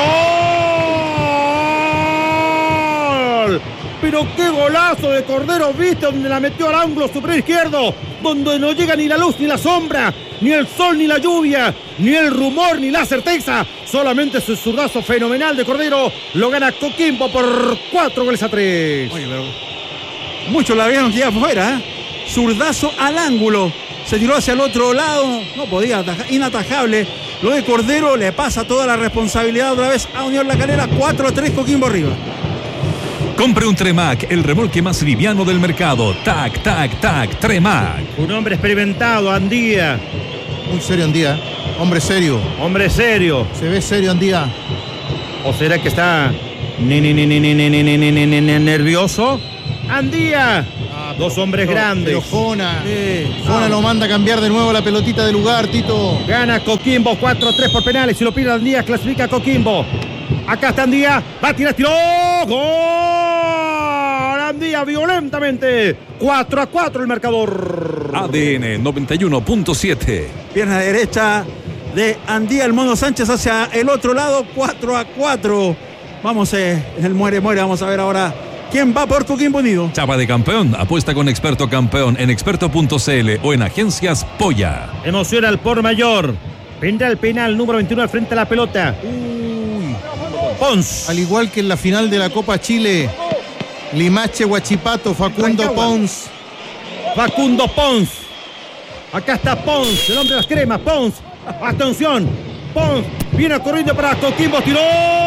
Pero qué golazo de Cordero, viste, donde la metió al ángulo superior izquierdo, donde no llega ni la luz ni la sombra, ni el sol ni la lluvia, ni el rumor ni la certeza, solamente su zurdazo fenomenal de Cordero. Lo gana Coquimbo por cuatro goles a tres. Oye, pero muchos la vieron que iba afuera, ¿eh? Zurdazo al ángulo, se tiró hacia el otro lado, no podía atajar, inatajable. Lo de Cordero, le pasa toda la responsabilidad otra vez a Unión La Calera. Cuatro a tres, Coquimbo arriba. Compre un Tremac, el remolque más liviano del mercado. Tac, tac, tac, Tremac. Un hombre experimentado, Andía. Muy serio Andía. Hombre serio. Hombre serio. Se ve serio Andía. ¿O será que está Ne, ne, ne, ne, ne, ne, ne, ne, ne, ne, ne, nervioso. Andía. Ah, Dos pero- hombres pero- grandes. Pero Jona. Sí. Jona Ah. lo manda a cambiar de nuevo la pelotita de lugar, Tito. Gana Coquimbo cuatro tres por penales. Si lo pide Andía, clasifica a Coquimbo. Acá está Andía. Va a tirar, tiró. ¡Gol! Andía violentamente. cuatro a cuatro el marcador. A D N noventa y uno punto siete. Pierna derecha de Andía, el Mono Sánchez hacia el otro lado, cuatro a cuatro. Vamos, eh, el muere, muere. Vamos a ver ahora quién va por Coquimbo Unido. Chapa de campeón. Apuesta con Experto Campeón en experto punto c l o en Agencias Polla. Emociona al por mayor. Vendrá el penal número veintinueve frente a la pelota. Pons. Al igual que en la final de la Copa Chile, Limache Huachipato, Facundo Rancagua. Pons. Facundo Pons. Acá está Pons, el hombre de las cremas. Pons. Atención. Pons viene corriendo para Coquimbo. Tiró.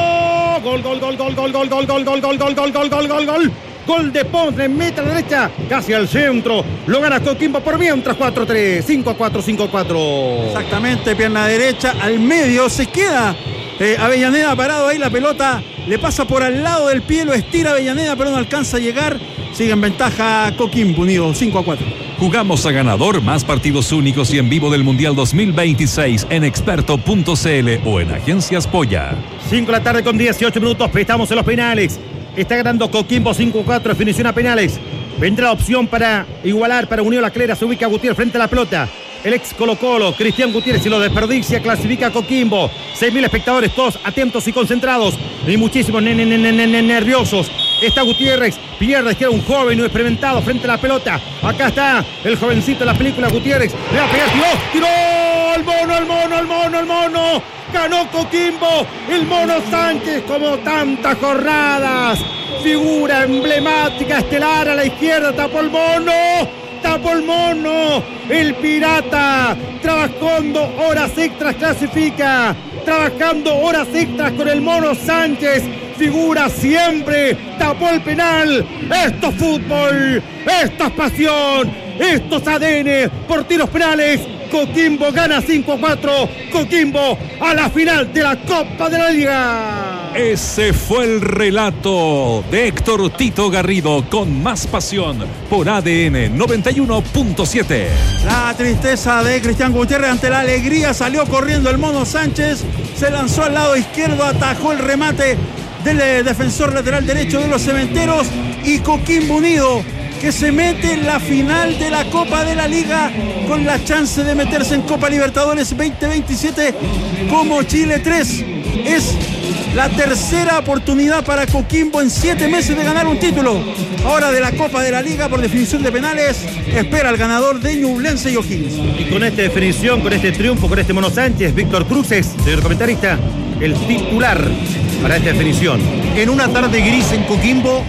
Gol, gol, gol, gol, gol, gol, gol, gol, gol, gol, gol, gol, gol, gol, gol, gol. Gol de Pons, le mete a la derecha, casi al centro. Lo gana Coquimbo por mientras cuatro a tres, cinco a cuatro, cinco a cuatro. Exactamente, pierna derecha al medio, se queda eh, Avellaneda parado ahí, la pelota le pasa por al lado del pie, lo estira Avellaneda, pero no alcanza a llegar. Sigue en ventaja Coquimbo Unido, cinco a cuatro. Jugamos a ganador, más partidos únicos y en vivo del Mundial dos mil veintiséis en experto punto c l o en Agencias Polla. cinco de la tarde con dieciocho minutos, estamos en los penales. Está ganando Coquimbo cinco a cuatro, definición a penales. Vendrá la opción para igualar, para Unión La Calera, se ubica Gutiérrez frente a la pelota. El ex Colo Colo, Cristian Gutiérrez, si lo desperdicia, clasifica a Coquimbo. seis mil espectadores, todos atentos y concentrados. Y muchísimos ne- ne- ne- ne- ne- nerviosos. Está Gutiérrez, pierde, que era un joven no experimentado frente a la pelota. Acá está el jovencito de la película, Gutiérrez. Le va a pegar, tiró, tiró. El mono, el mono, el mono, el mono. Ganó Coquimbo, el Mono Sánchez, como tantas jornadas. Figura emblemática, estelar a la izquierda, tapó el mono. Tapó el mono, el pirata, trabajando horas extras, clasifica, trabajando horas extras con el Mono Sánchez, figura siempre, tapó el penal. Esto es fútbol, esto es pasión, esto es A D N por tiros penales. Coquimbo gana cinco a cuatro, Coquimbo a la final de la Copa de la Liga. Ese fue el relato de Héctor Tito Garrido con más pasión por A D N noventa y uno punto siete. La tristeza de Cristian Gutiérrez ante la alegría, salió corriendo el Mono Sánchez, se lanzó al lado izquierdo, atajó el remate del eh, defensor lateral derecho de los Cementeros, y Coquimbo Unido, que se mete en la final de la Copa de la Liga con la chance de meterse en Copa Libertadores veinte veintisiete como Chile tres. Es la tercera oportunidad para Coquimbo en siete meses de ganar un título. Ahora de la Copa de la Liga por definición de penales, espera al ganador de Ñublense y O'Higgins. Y con esta definición, con este triunfo, con este Mono Sánchez, Víctor Cruces, señor comentarista, el titular para esta definición. En una tarde gris en Coquimbo,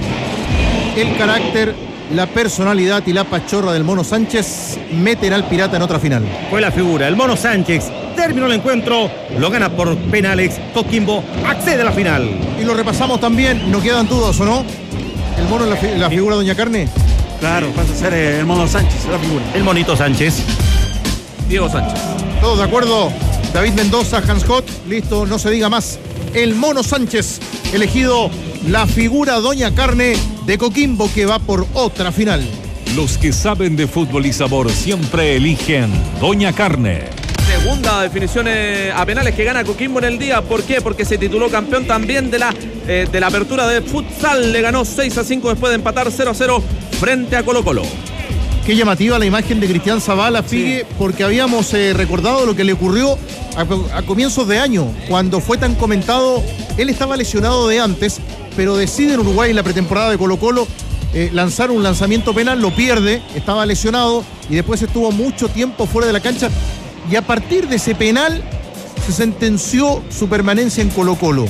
el carácter, la personalidad y la pachorra del Mono Sánchez meten al pirata en otra final. Fue la figura, el Mono Sánchez terminó el encuentro, lo gana por penales, Coquimbo accede a la final. Y lo repasamos también, no quedan dudas, ¿o no? El Mono, la, fi- la figura Doña Carne. Claro, pasa a ser eh, el Mono Sánchez, la figura. El Monito Sánchez. Diego Sánchez. ¿Todos de acuerdo? David Mendoza, Hans Hot, listo, no se diga más. El Mono Sánchez, elegido la figura Doña Carne de Coquimbo, que va por otra final. Los que saben de fútbol y sabor siempre eligen Doña Carne. Segunda definición eh, a penales que gana Coquimbo en el día. ¿Por qué? Porque se tituló campeón también de la, eh, de la apertura de futsal. Le ganó seis a cinco después de empatar cero a cero frente a Colo Colo. Qué llamativa la imagen de Cristian Zavala, Figue, sí, porque habíamos eh, recordado lo que le ocurrió a, a comienzos de año, cuando fue tan comentado. Él estaba lesionado de antes, pero decide en Uruguay en la pretemporada de Colo Colo eh, lanzar un lanzamiento penal, lo pierde, estaba lesionado y después estuvo mucho tiempo fuera de la cancha, y a partir de ese penal se sentenció su permanencia en Colo Colo.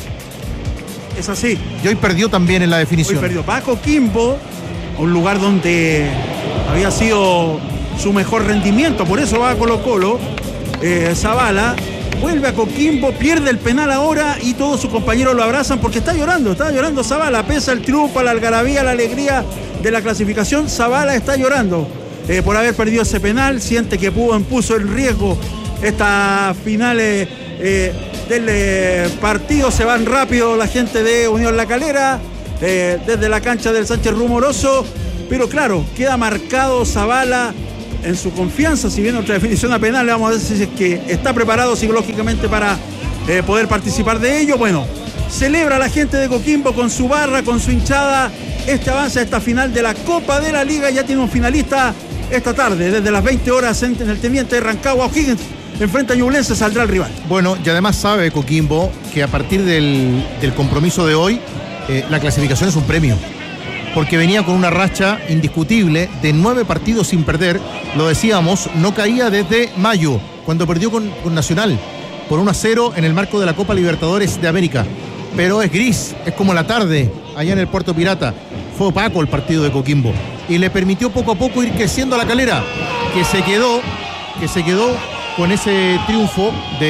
Es así. Y hoy perdió también en la definición. Hoy perdió. Va a Coquimbo, un lugar donde había sido su mejor rendimiento, por eso va a Colo Colo. eh, Zavala vuelve a Coquimbo, pierde el penal ahora y todos sus compañeros lo abrazan porque está llorando, está llorando Zavala, pese al triunfo, la algarabía, la alegría de la clasificación. Zavala está llorando eh, por haber perdido ese penal, siente que pudo, puso en riesgo esta final eh, eh, del eh, partido. Se van rápido la gente de Unión La Calera, eh, desde la cancha del Sánchez Rumoroso. Pero claro, queda marcado Zavala en su confianza. Si viene otra definición a penal, vamos a ver si es que está preparado psicológicamente para eh, poder participar de ello. Bueno, celebra la gente de Coquimbo con su barra, con su hinchada, este avance a esta final de la Copa de la Liga. Ya tiene un finalista esta tarde, desde las veinte horas en, en el Teniente de Rancagua. O'Higgins enfrenta a Ñublense, saldrá el rival. Bueno, y además sabe Coquimbo que a partir del, del compromiso de hoy, eh, la clasificación es un premio. Porque venía con una racha indiscutible de nueve partidos sin perder. Lo decíamos, no caía desde mayo, cuando perdió con, con Nacional por uno a cero en el marco de la Copa Libertadores de América. Pero es gris, es como la tarde allá en el Puerto Pirata. Fue opaco el partido de Coquimbo y le permitió poco a poco ir creciendo a La Calera, que se quedó, que se quedó con ese triunfo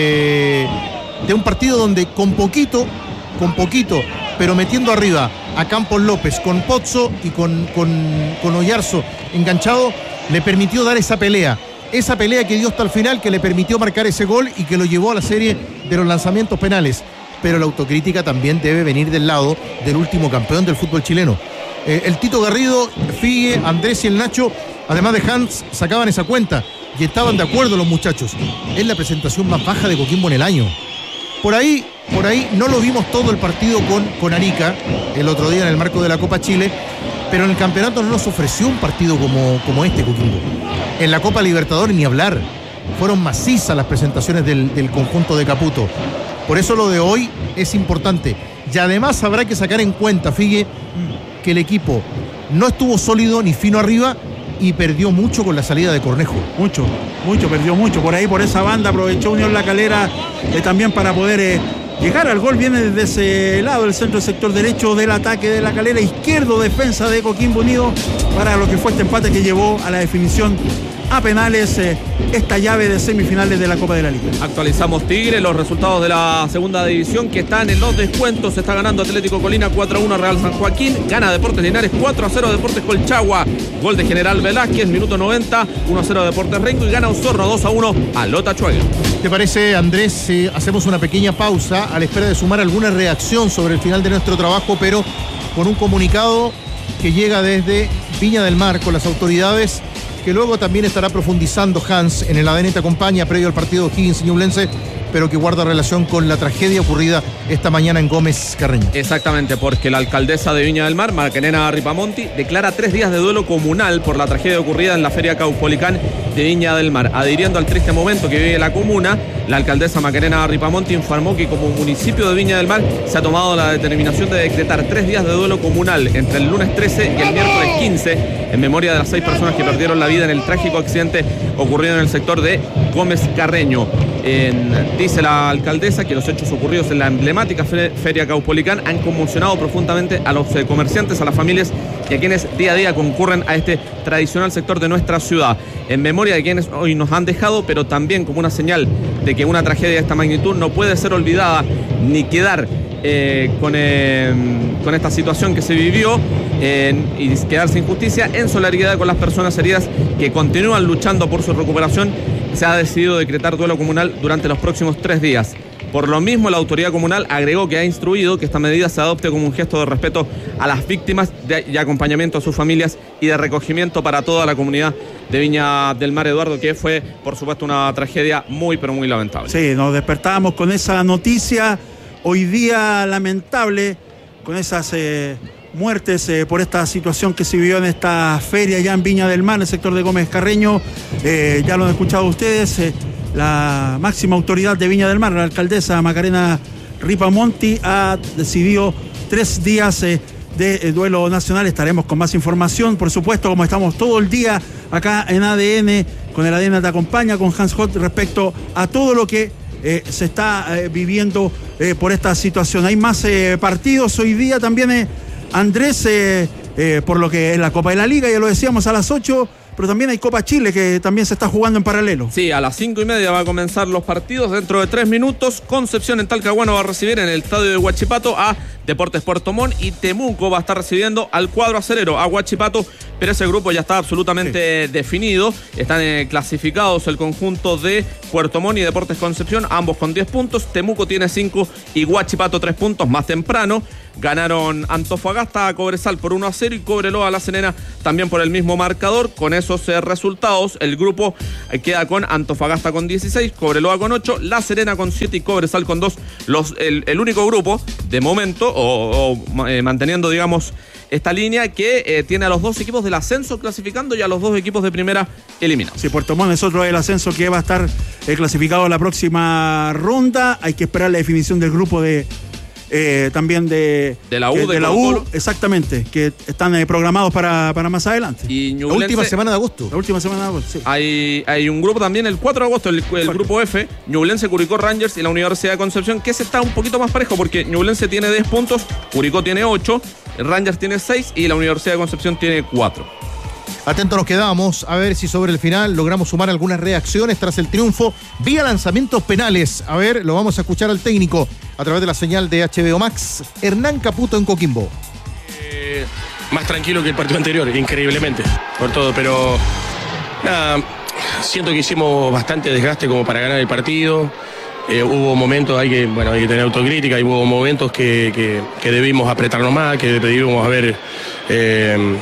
de, de un partido donde con poquito, con poquito, pero metiendo arriba a Campos López con Pozzo y con, con, con Oyarzo enganchado, le permitió dar esa pelea. Esa pelea que dio hasta el final, que le permitió marcar ese gol y que lo llevó a la serie de los lanzamientos penales. Pero la autocrítica también debe venir del lado del último campeón del fútbol chileno. Eh, el Tito Garrido, Figue, Andrés y el Nacho, además de Hans, sacaban esa cuenta y estaban de acuerdo los muchachos. Es la presentación más baja de Coquimbo en el año. Por ahí, por ahí no lo vimos todo el partido con, con Arica, el otro día en el marco de la Copa Chile, pero en el campeonato no nos ofreció un partido como, como este Coquimbo. En la Copa Libertadores ni hablar. Fueron macizas las presentaciones del, del conjunto de Caputo. Por eso lo de hoy es importante. Y además habrá que sacar en cuenta, Figue, que el equipo no estuvo sólido ni fino arriba y perdió mucho con la salida de Cornejo. Mucho, mucho, perdió mucho. Por ahí, por esa banda, aprovechó Unión La Calera eh, también para poder eh, llegar al gol. Viene desde ese lado, el centro, sector derecho del ataque de La Calera, izquierdo, defensa de Coquimbo Unido, para lo que fue este empate que llevó a la definición a penales eh, esta llave de semifinales de la Copa de la Liga. Actualizamos Tigre, los resultados de la segunda división que están en los descuentos. Está ganando Atlético Colina cuatro a uno Real San Joaquín, gana Deportes Linares cuatro a cero Deportes Colchagua, gol de General Velázquez, minuto noventa, uno a cero Deportes Rengo, y gana Osorno dos a uno a Lota Chuaga. ¿Te parece, Andrés, si hacemos una pequeña pausa a la espera de sumar alguna reacción sobre el final de nuestro trabajo, pero con un comunicado que llega desde Viña del Mar con las autoridades, que luego también estará profundizando Hans en el A D N Te Acompaña previo al partido Higgins y Ñublense, pero que guarda relación con la tragedia ocurrida esta mañana en Gómez Carreño. Exactamente, porque la alcaldesa de Viña del Mar, Macarena Ripamonti, declara tres días de duelo comunal por la tragedia ocurrida en la Feria Caupolicán de Viña del Mar. Adhiriendo al triste momento que vive la comuna, la alcaldesa Macarena Ripamonti informó que como municipio de Viña del Mar se ha tomado la determinación de decretar tres días de duelo comunal entre el lunes trece y el miércoles quince, en memoria de las seis personas que perdieron la vida en el trágico accidente ocurrido en el sector de Gómez Carreño. En, dice la alcaldesa que los hechos ocurridos en la emblemática Feria Caupolicán han conmocionado profundamente a los eh, comerciantes, a las familias y a quienes día a día concurren a este tradicional sector de nuestra ciudad. En memoria de quienes hoy nos han dejado, pero también como una señal de que una tragedia de esta magnitud no puede ser olvidada ni quedar eh, con, eh, con esta situación que se vivió eh, y quedar sin justicia. En solidaridad con las personas heridas que continúan luchando por su recuperación, se ha decidido decretar duelo comunal durante los próximos tres días. Por lo mismo, la autoridad comunal agregó que ha instruido que esta medida se adopte como un gesto de respeto a las víctimas de, y acompañamiento a sus familias y de recogimiento para toda la comunidad de Viña del Mar, Eduardo, que fue, por supuesto, una tragedia muy, pero muy lamentable. Sí, nos despertábamos con esa noticia hoy día lamentable, con esas eh, muertes eh, por esta situación que se vivió en esta feria ya en Viña del Mar, en el sector de Gómez Carreño. Eh, ya lo han escuchado ustedes. Eh, La máxima autoridad de Viña del Mar, la alcaldesa Macarena Ripamonti, ha decidido tres días eh, de eh, duelo nacional. Estaremos con más información, por supuesto, como estamos todo el día acá en A D N, con el A D N Te Acompaña, con Hans Holt, respecto a todo lo que eh, se está eh, viviendo eh, por esta situación. Hay más eh, partidos hoy día también, eh, Andrés, eh, eh, por lo que es la Copa de la Liga, ya lo decíamos, a las ocho. Pero también hay Copa Chile que también se está jugando en paralelo. Sí, a las cinco y media va a comenzar los partidos. Dentro de tres minutos, Concepción en Talcahuano va a recibir en el estadio de Huachipato a Deportes Puerto Montt, y Temuco va a estar recibiendo al cuadro acerero, a Huachipato, pero ese grupo ya está absolutamente sí. definido. Están eh, clasificados el conjunto de Puerto Montt y Deportes Concepción, ambos con diez puntos. Temuco tiene cinco y Huachipato tres puntos. Más temprano ganaron Antofagasta a Cobresal por uno a cero y Cobreloa a La Serena también por el mismo marcador. Con esos eh, resultados, el grupo eh, queda con Antofagasta con dieciséis, Cobreloa con ocho, La Serena con siete y Cobresal con dos. Los, el, el único grupo, de momento, o, o eh, manteniendo, digamos, esta línea que eh, tiene a los dos equipos del ascenso clasificando y a los dos equipos de primera eliminados. Sí, Puerto Montt es otro del ascenso que va a estar eh, clasificado en la próxima ronda. Hay que esperar la definición del grupo de eh, también de, de la U, de, de de la Colo U, Colo. Exactamente, que están eh, programados para, para más adelante. Y la última semana de agosto. La última semana de agosto, sí. Hay, hay un grupo también el cuatro de agosto, el, el grupo F, Ñublense, Curicó, Rangers y la Universidad de Concepción, que ese está un poquito más parejo porque Ñublense tiene diez puntos, Curicó tiene ocho, Rangers tiene seis y la Universidad de Concepción tiene cuatro. Atentos nos quedábamos a ver si sobre el final logramos sumar algunas reacciones tras el triunfo vía lanzamientos penales. A ver, lo vamos a escuchar al técnico a través de la señal de H B O Max, Hernán Caputo en Coquimbo. Eh, más tranquilo que el partido anterior, increíblemente, por todo, pero nada, siento que hicimos bastante desgaste como para ganar el partido. Eh, hubo momentos, hay que, bueno, hay que tener autocrítica, y hubo momentos que, que, que debimos apretarnos más, que debimos haber eh,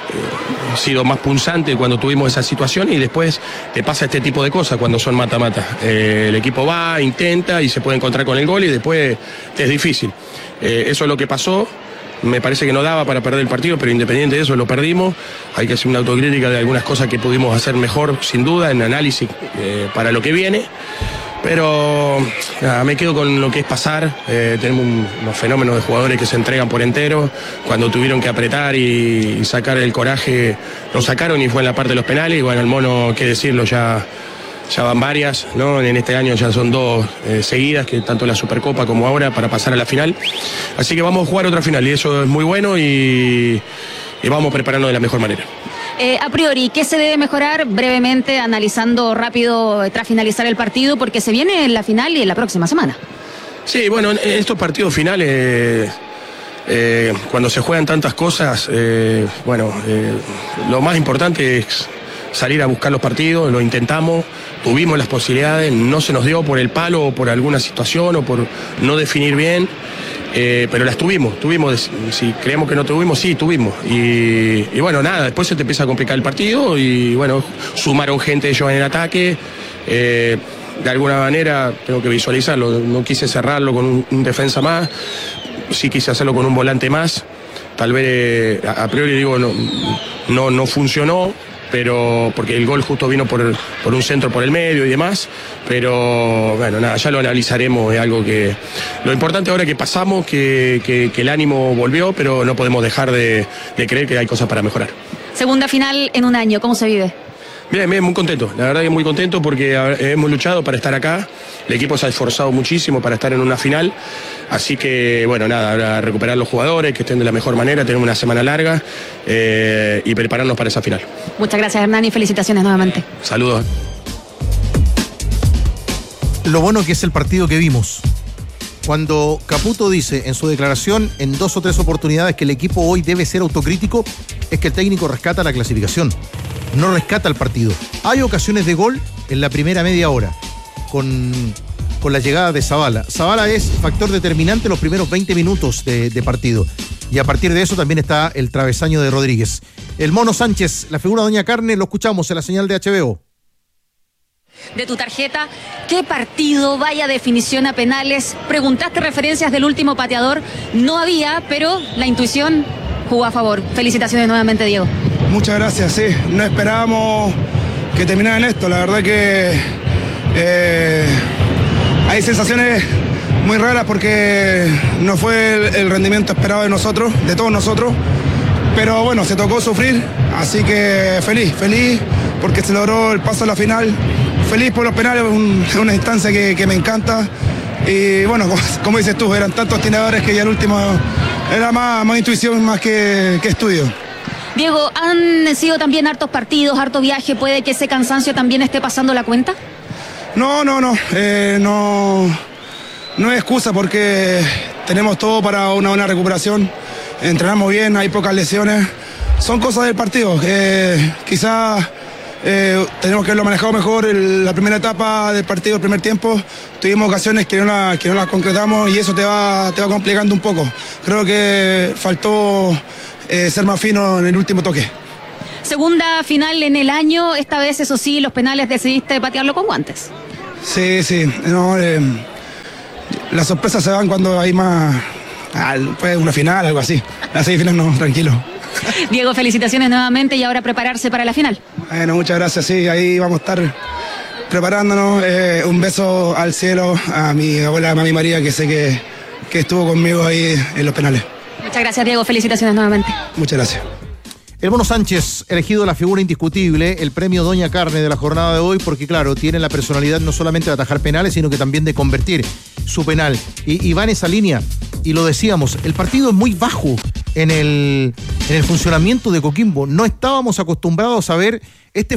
sido más punzantes cuando tuvimos esa situación, y después te pasa este tipo de cosas cuando son mata-mata. Eh, el equipo va, intenta y se puede encontrar con el gol y después te es difícil. Eh, eso es lo que pasó. Me parece que no daba para perder el partido, pero independiente de eso lo perdimos. Hay que hacer una autocrítica de algunas cosas que pudimos hacer mejor, sin duda, en análisis eh, para lo que viene. Pero nada, me quedo con lo que es pasar. Eh, tenemos un, unos fenómenos de jugadores que se entregan por entero. Cuando tuvieron que apretar y, y sacar el coraje, lo sacaron y fue en la parte de los penales. Y bueno, el mono, qué decirlo, ya, ya van varias, ¿no? En este año ya son dos eh, seguidas, que tanto la Supercopa como ahora, para pasar a la final. Así que vamos a jugar otra final y eso es muy bueno, y, y vamos preparando de la mejor manera. Eh, a priori, ¿qué se debe mejorar? Brevemente, analizando rápido tras finalizar el partido, porque se viene la final y en la próxima semana. Sí, bueno, en estos partidos finales, eh, cuando se juegan tantas cosas, eh, bueno, eh, lo más importante es salir a buscar los partidos. Lo intentamos, tuvimos las posibilidades, no se nos dio por el palo o por alguna situación o por no definir bien. Eh, pero las tuvimos, tuvimos, si creemos que no tuvimos, sí, tuvimos. Y, y bueno, nada, después se te empieza a complicar el partido y bueno, sumaron gente ellos en el ataque. Eh, de alguna manera, tengo que visualizarlo, no quise cerrarlo con un, un defensa más, sí quise hacerlo con un volante más. Tal vez, a, a priori digo, no, no, no funcionó, pero porque el gol justo vino por, por un centro por el medio y demás, pero bueno, nada, ya lo analizaremos, es algo que... Lo importante ahora es que pasamos, que, que, que el ánimo volvió, pero no podemos dejar de, de creer que hay cosas para mejorar. Segunda final en un año, ¿cómo se vive? Bien, bien, muy contento, la verdad que muy contento porque hemos luchado para estar acá, el equipo se ha esforzado muchísimo para estar en una final, así que bueno, nada, ahora recuperar los jugadores, que estén de la mejor manera, tenemos una semana larga eh, y prepararnos para esa final. Muchas gracias, Hernán, y felicitaciones nuevamente. Saludos. Lo bueno que es el partido que vimos. Cuando Caputo dice en su declaración en dos o tres oportunidades que el equipo hoy debe ser autocrítico, es que el técnico rescata la clasificación, no rescata el partido. Hay ocasiones de gol en la primera media hora con, con la llegada de Zavala. Zavala es factor determinante en los primeros veinte minutos de, de partido, y a partir de eso también está el travesaño de Rodríguez. El Mono Sánchez, la figura de Doña Carne, lo escuchamos en la señal de H B O. De tu tarjeta, ¿qué partido? Vaya definición a penales. Preguntaste referencias del último pateador, no había, pero la intuición jugó a favor. Felicitaciones nuevamente, Diego. Muchas gracias, sí, no esperábamos que terminara en esto, la verdad que eh, hay sensaciones muy raras porque no fue el, el rendimiento esperado de nosotros, de todos nosotros, pero bueno, se tocó sufrir, así que feliz, feliz porque se logró el paso a la final. Feliz por los penales, un, una instancia que, que me encanta. Y bueno, como, como dices tú, eran tantos tiradores que ya el último era más, más intuición más que, que estudio. Diego, han sido también hartos partidos, harto viaje. ¿Puede que ese cansancio también esté pasando la cuenta? No, no, no. Eh, no, no es excusa porque tenemos todo para una buena recuperación. Entrenamos bien, hay pocas lesiones. Son cosas del partido. Eh, quizás eh, tenemos que haberlo manejado mejor el, la primera etapa del partido, el primer tiempo. Tuvimos ocasiones que no, la, que no las concretamos y eso te va, te va complicando un poco. Creo que faltó eh, ser más fino en el último toque. Segunda final en el año, esta vez eso sí, los penales decidiste patearlo con guantes. Sí, sí, no, eh, las sorpresas se van cuando hay más, ah, pues una final, algo así. Las semifinales no, tranquilo. Diego, felicitaciones nuevamente y ahora prepararse para la final. Bueno, muchas gracias, sí, ahí vamos a estar preparándonos. Eh, un beso al cielo a mi abuela Mami María, que sé que, que estuvo conmigo ahí en los penales. Muchas gracias, Diego, felicitaciones nuevamente. Muchas gracias. El Mono Sánchez, elegido la figura indiscutible, el premio Doña Carne de la jornada de hoy, porque claro, tiene la personalidad no solamente de atajar penales, sino que también de convertir su penal. Y, y va en esa línea, y lo decíamos, el partido es muy bajo en el, en el funcionamiento de Coquimbo. No estábamos acostumbrados a ver este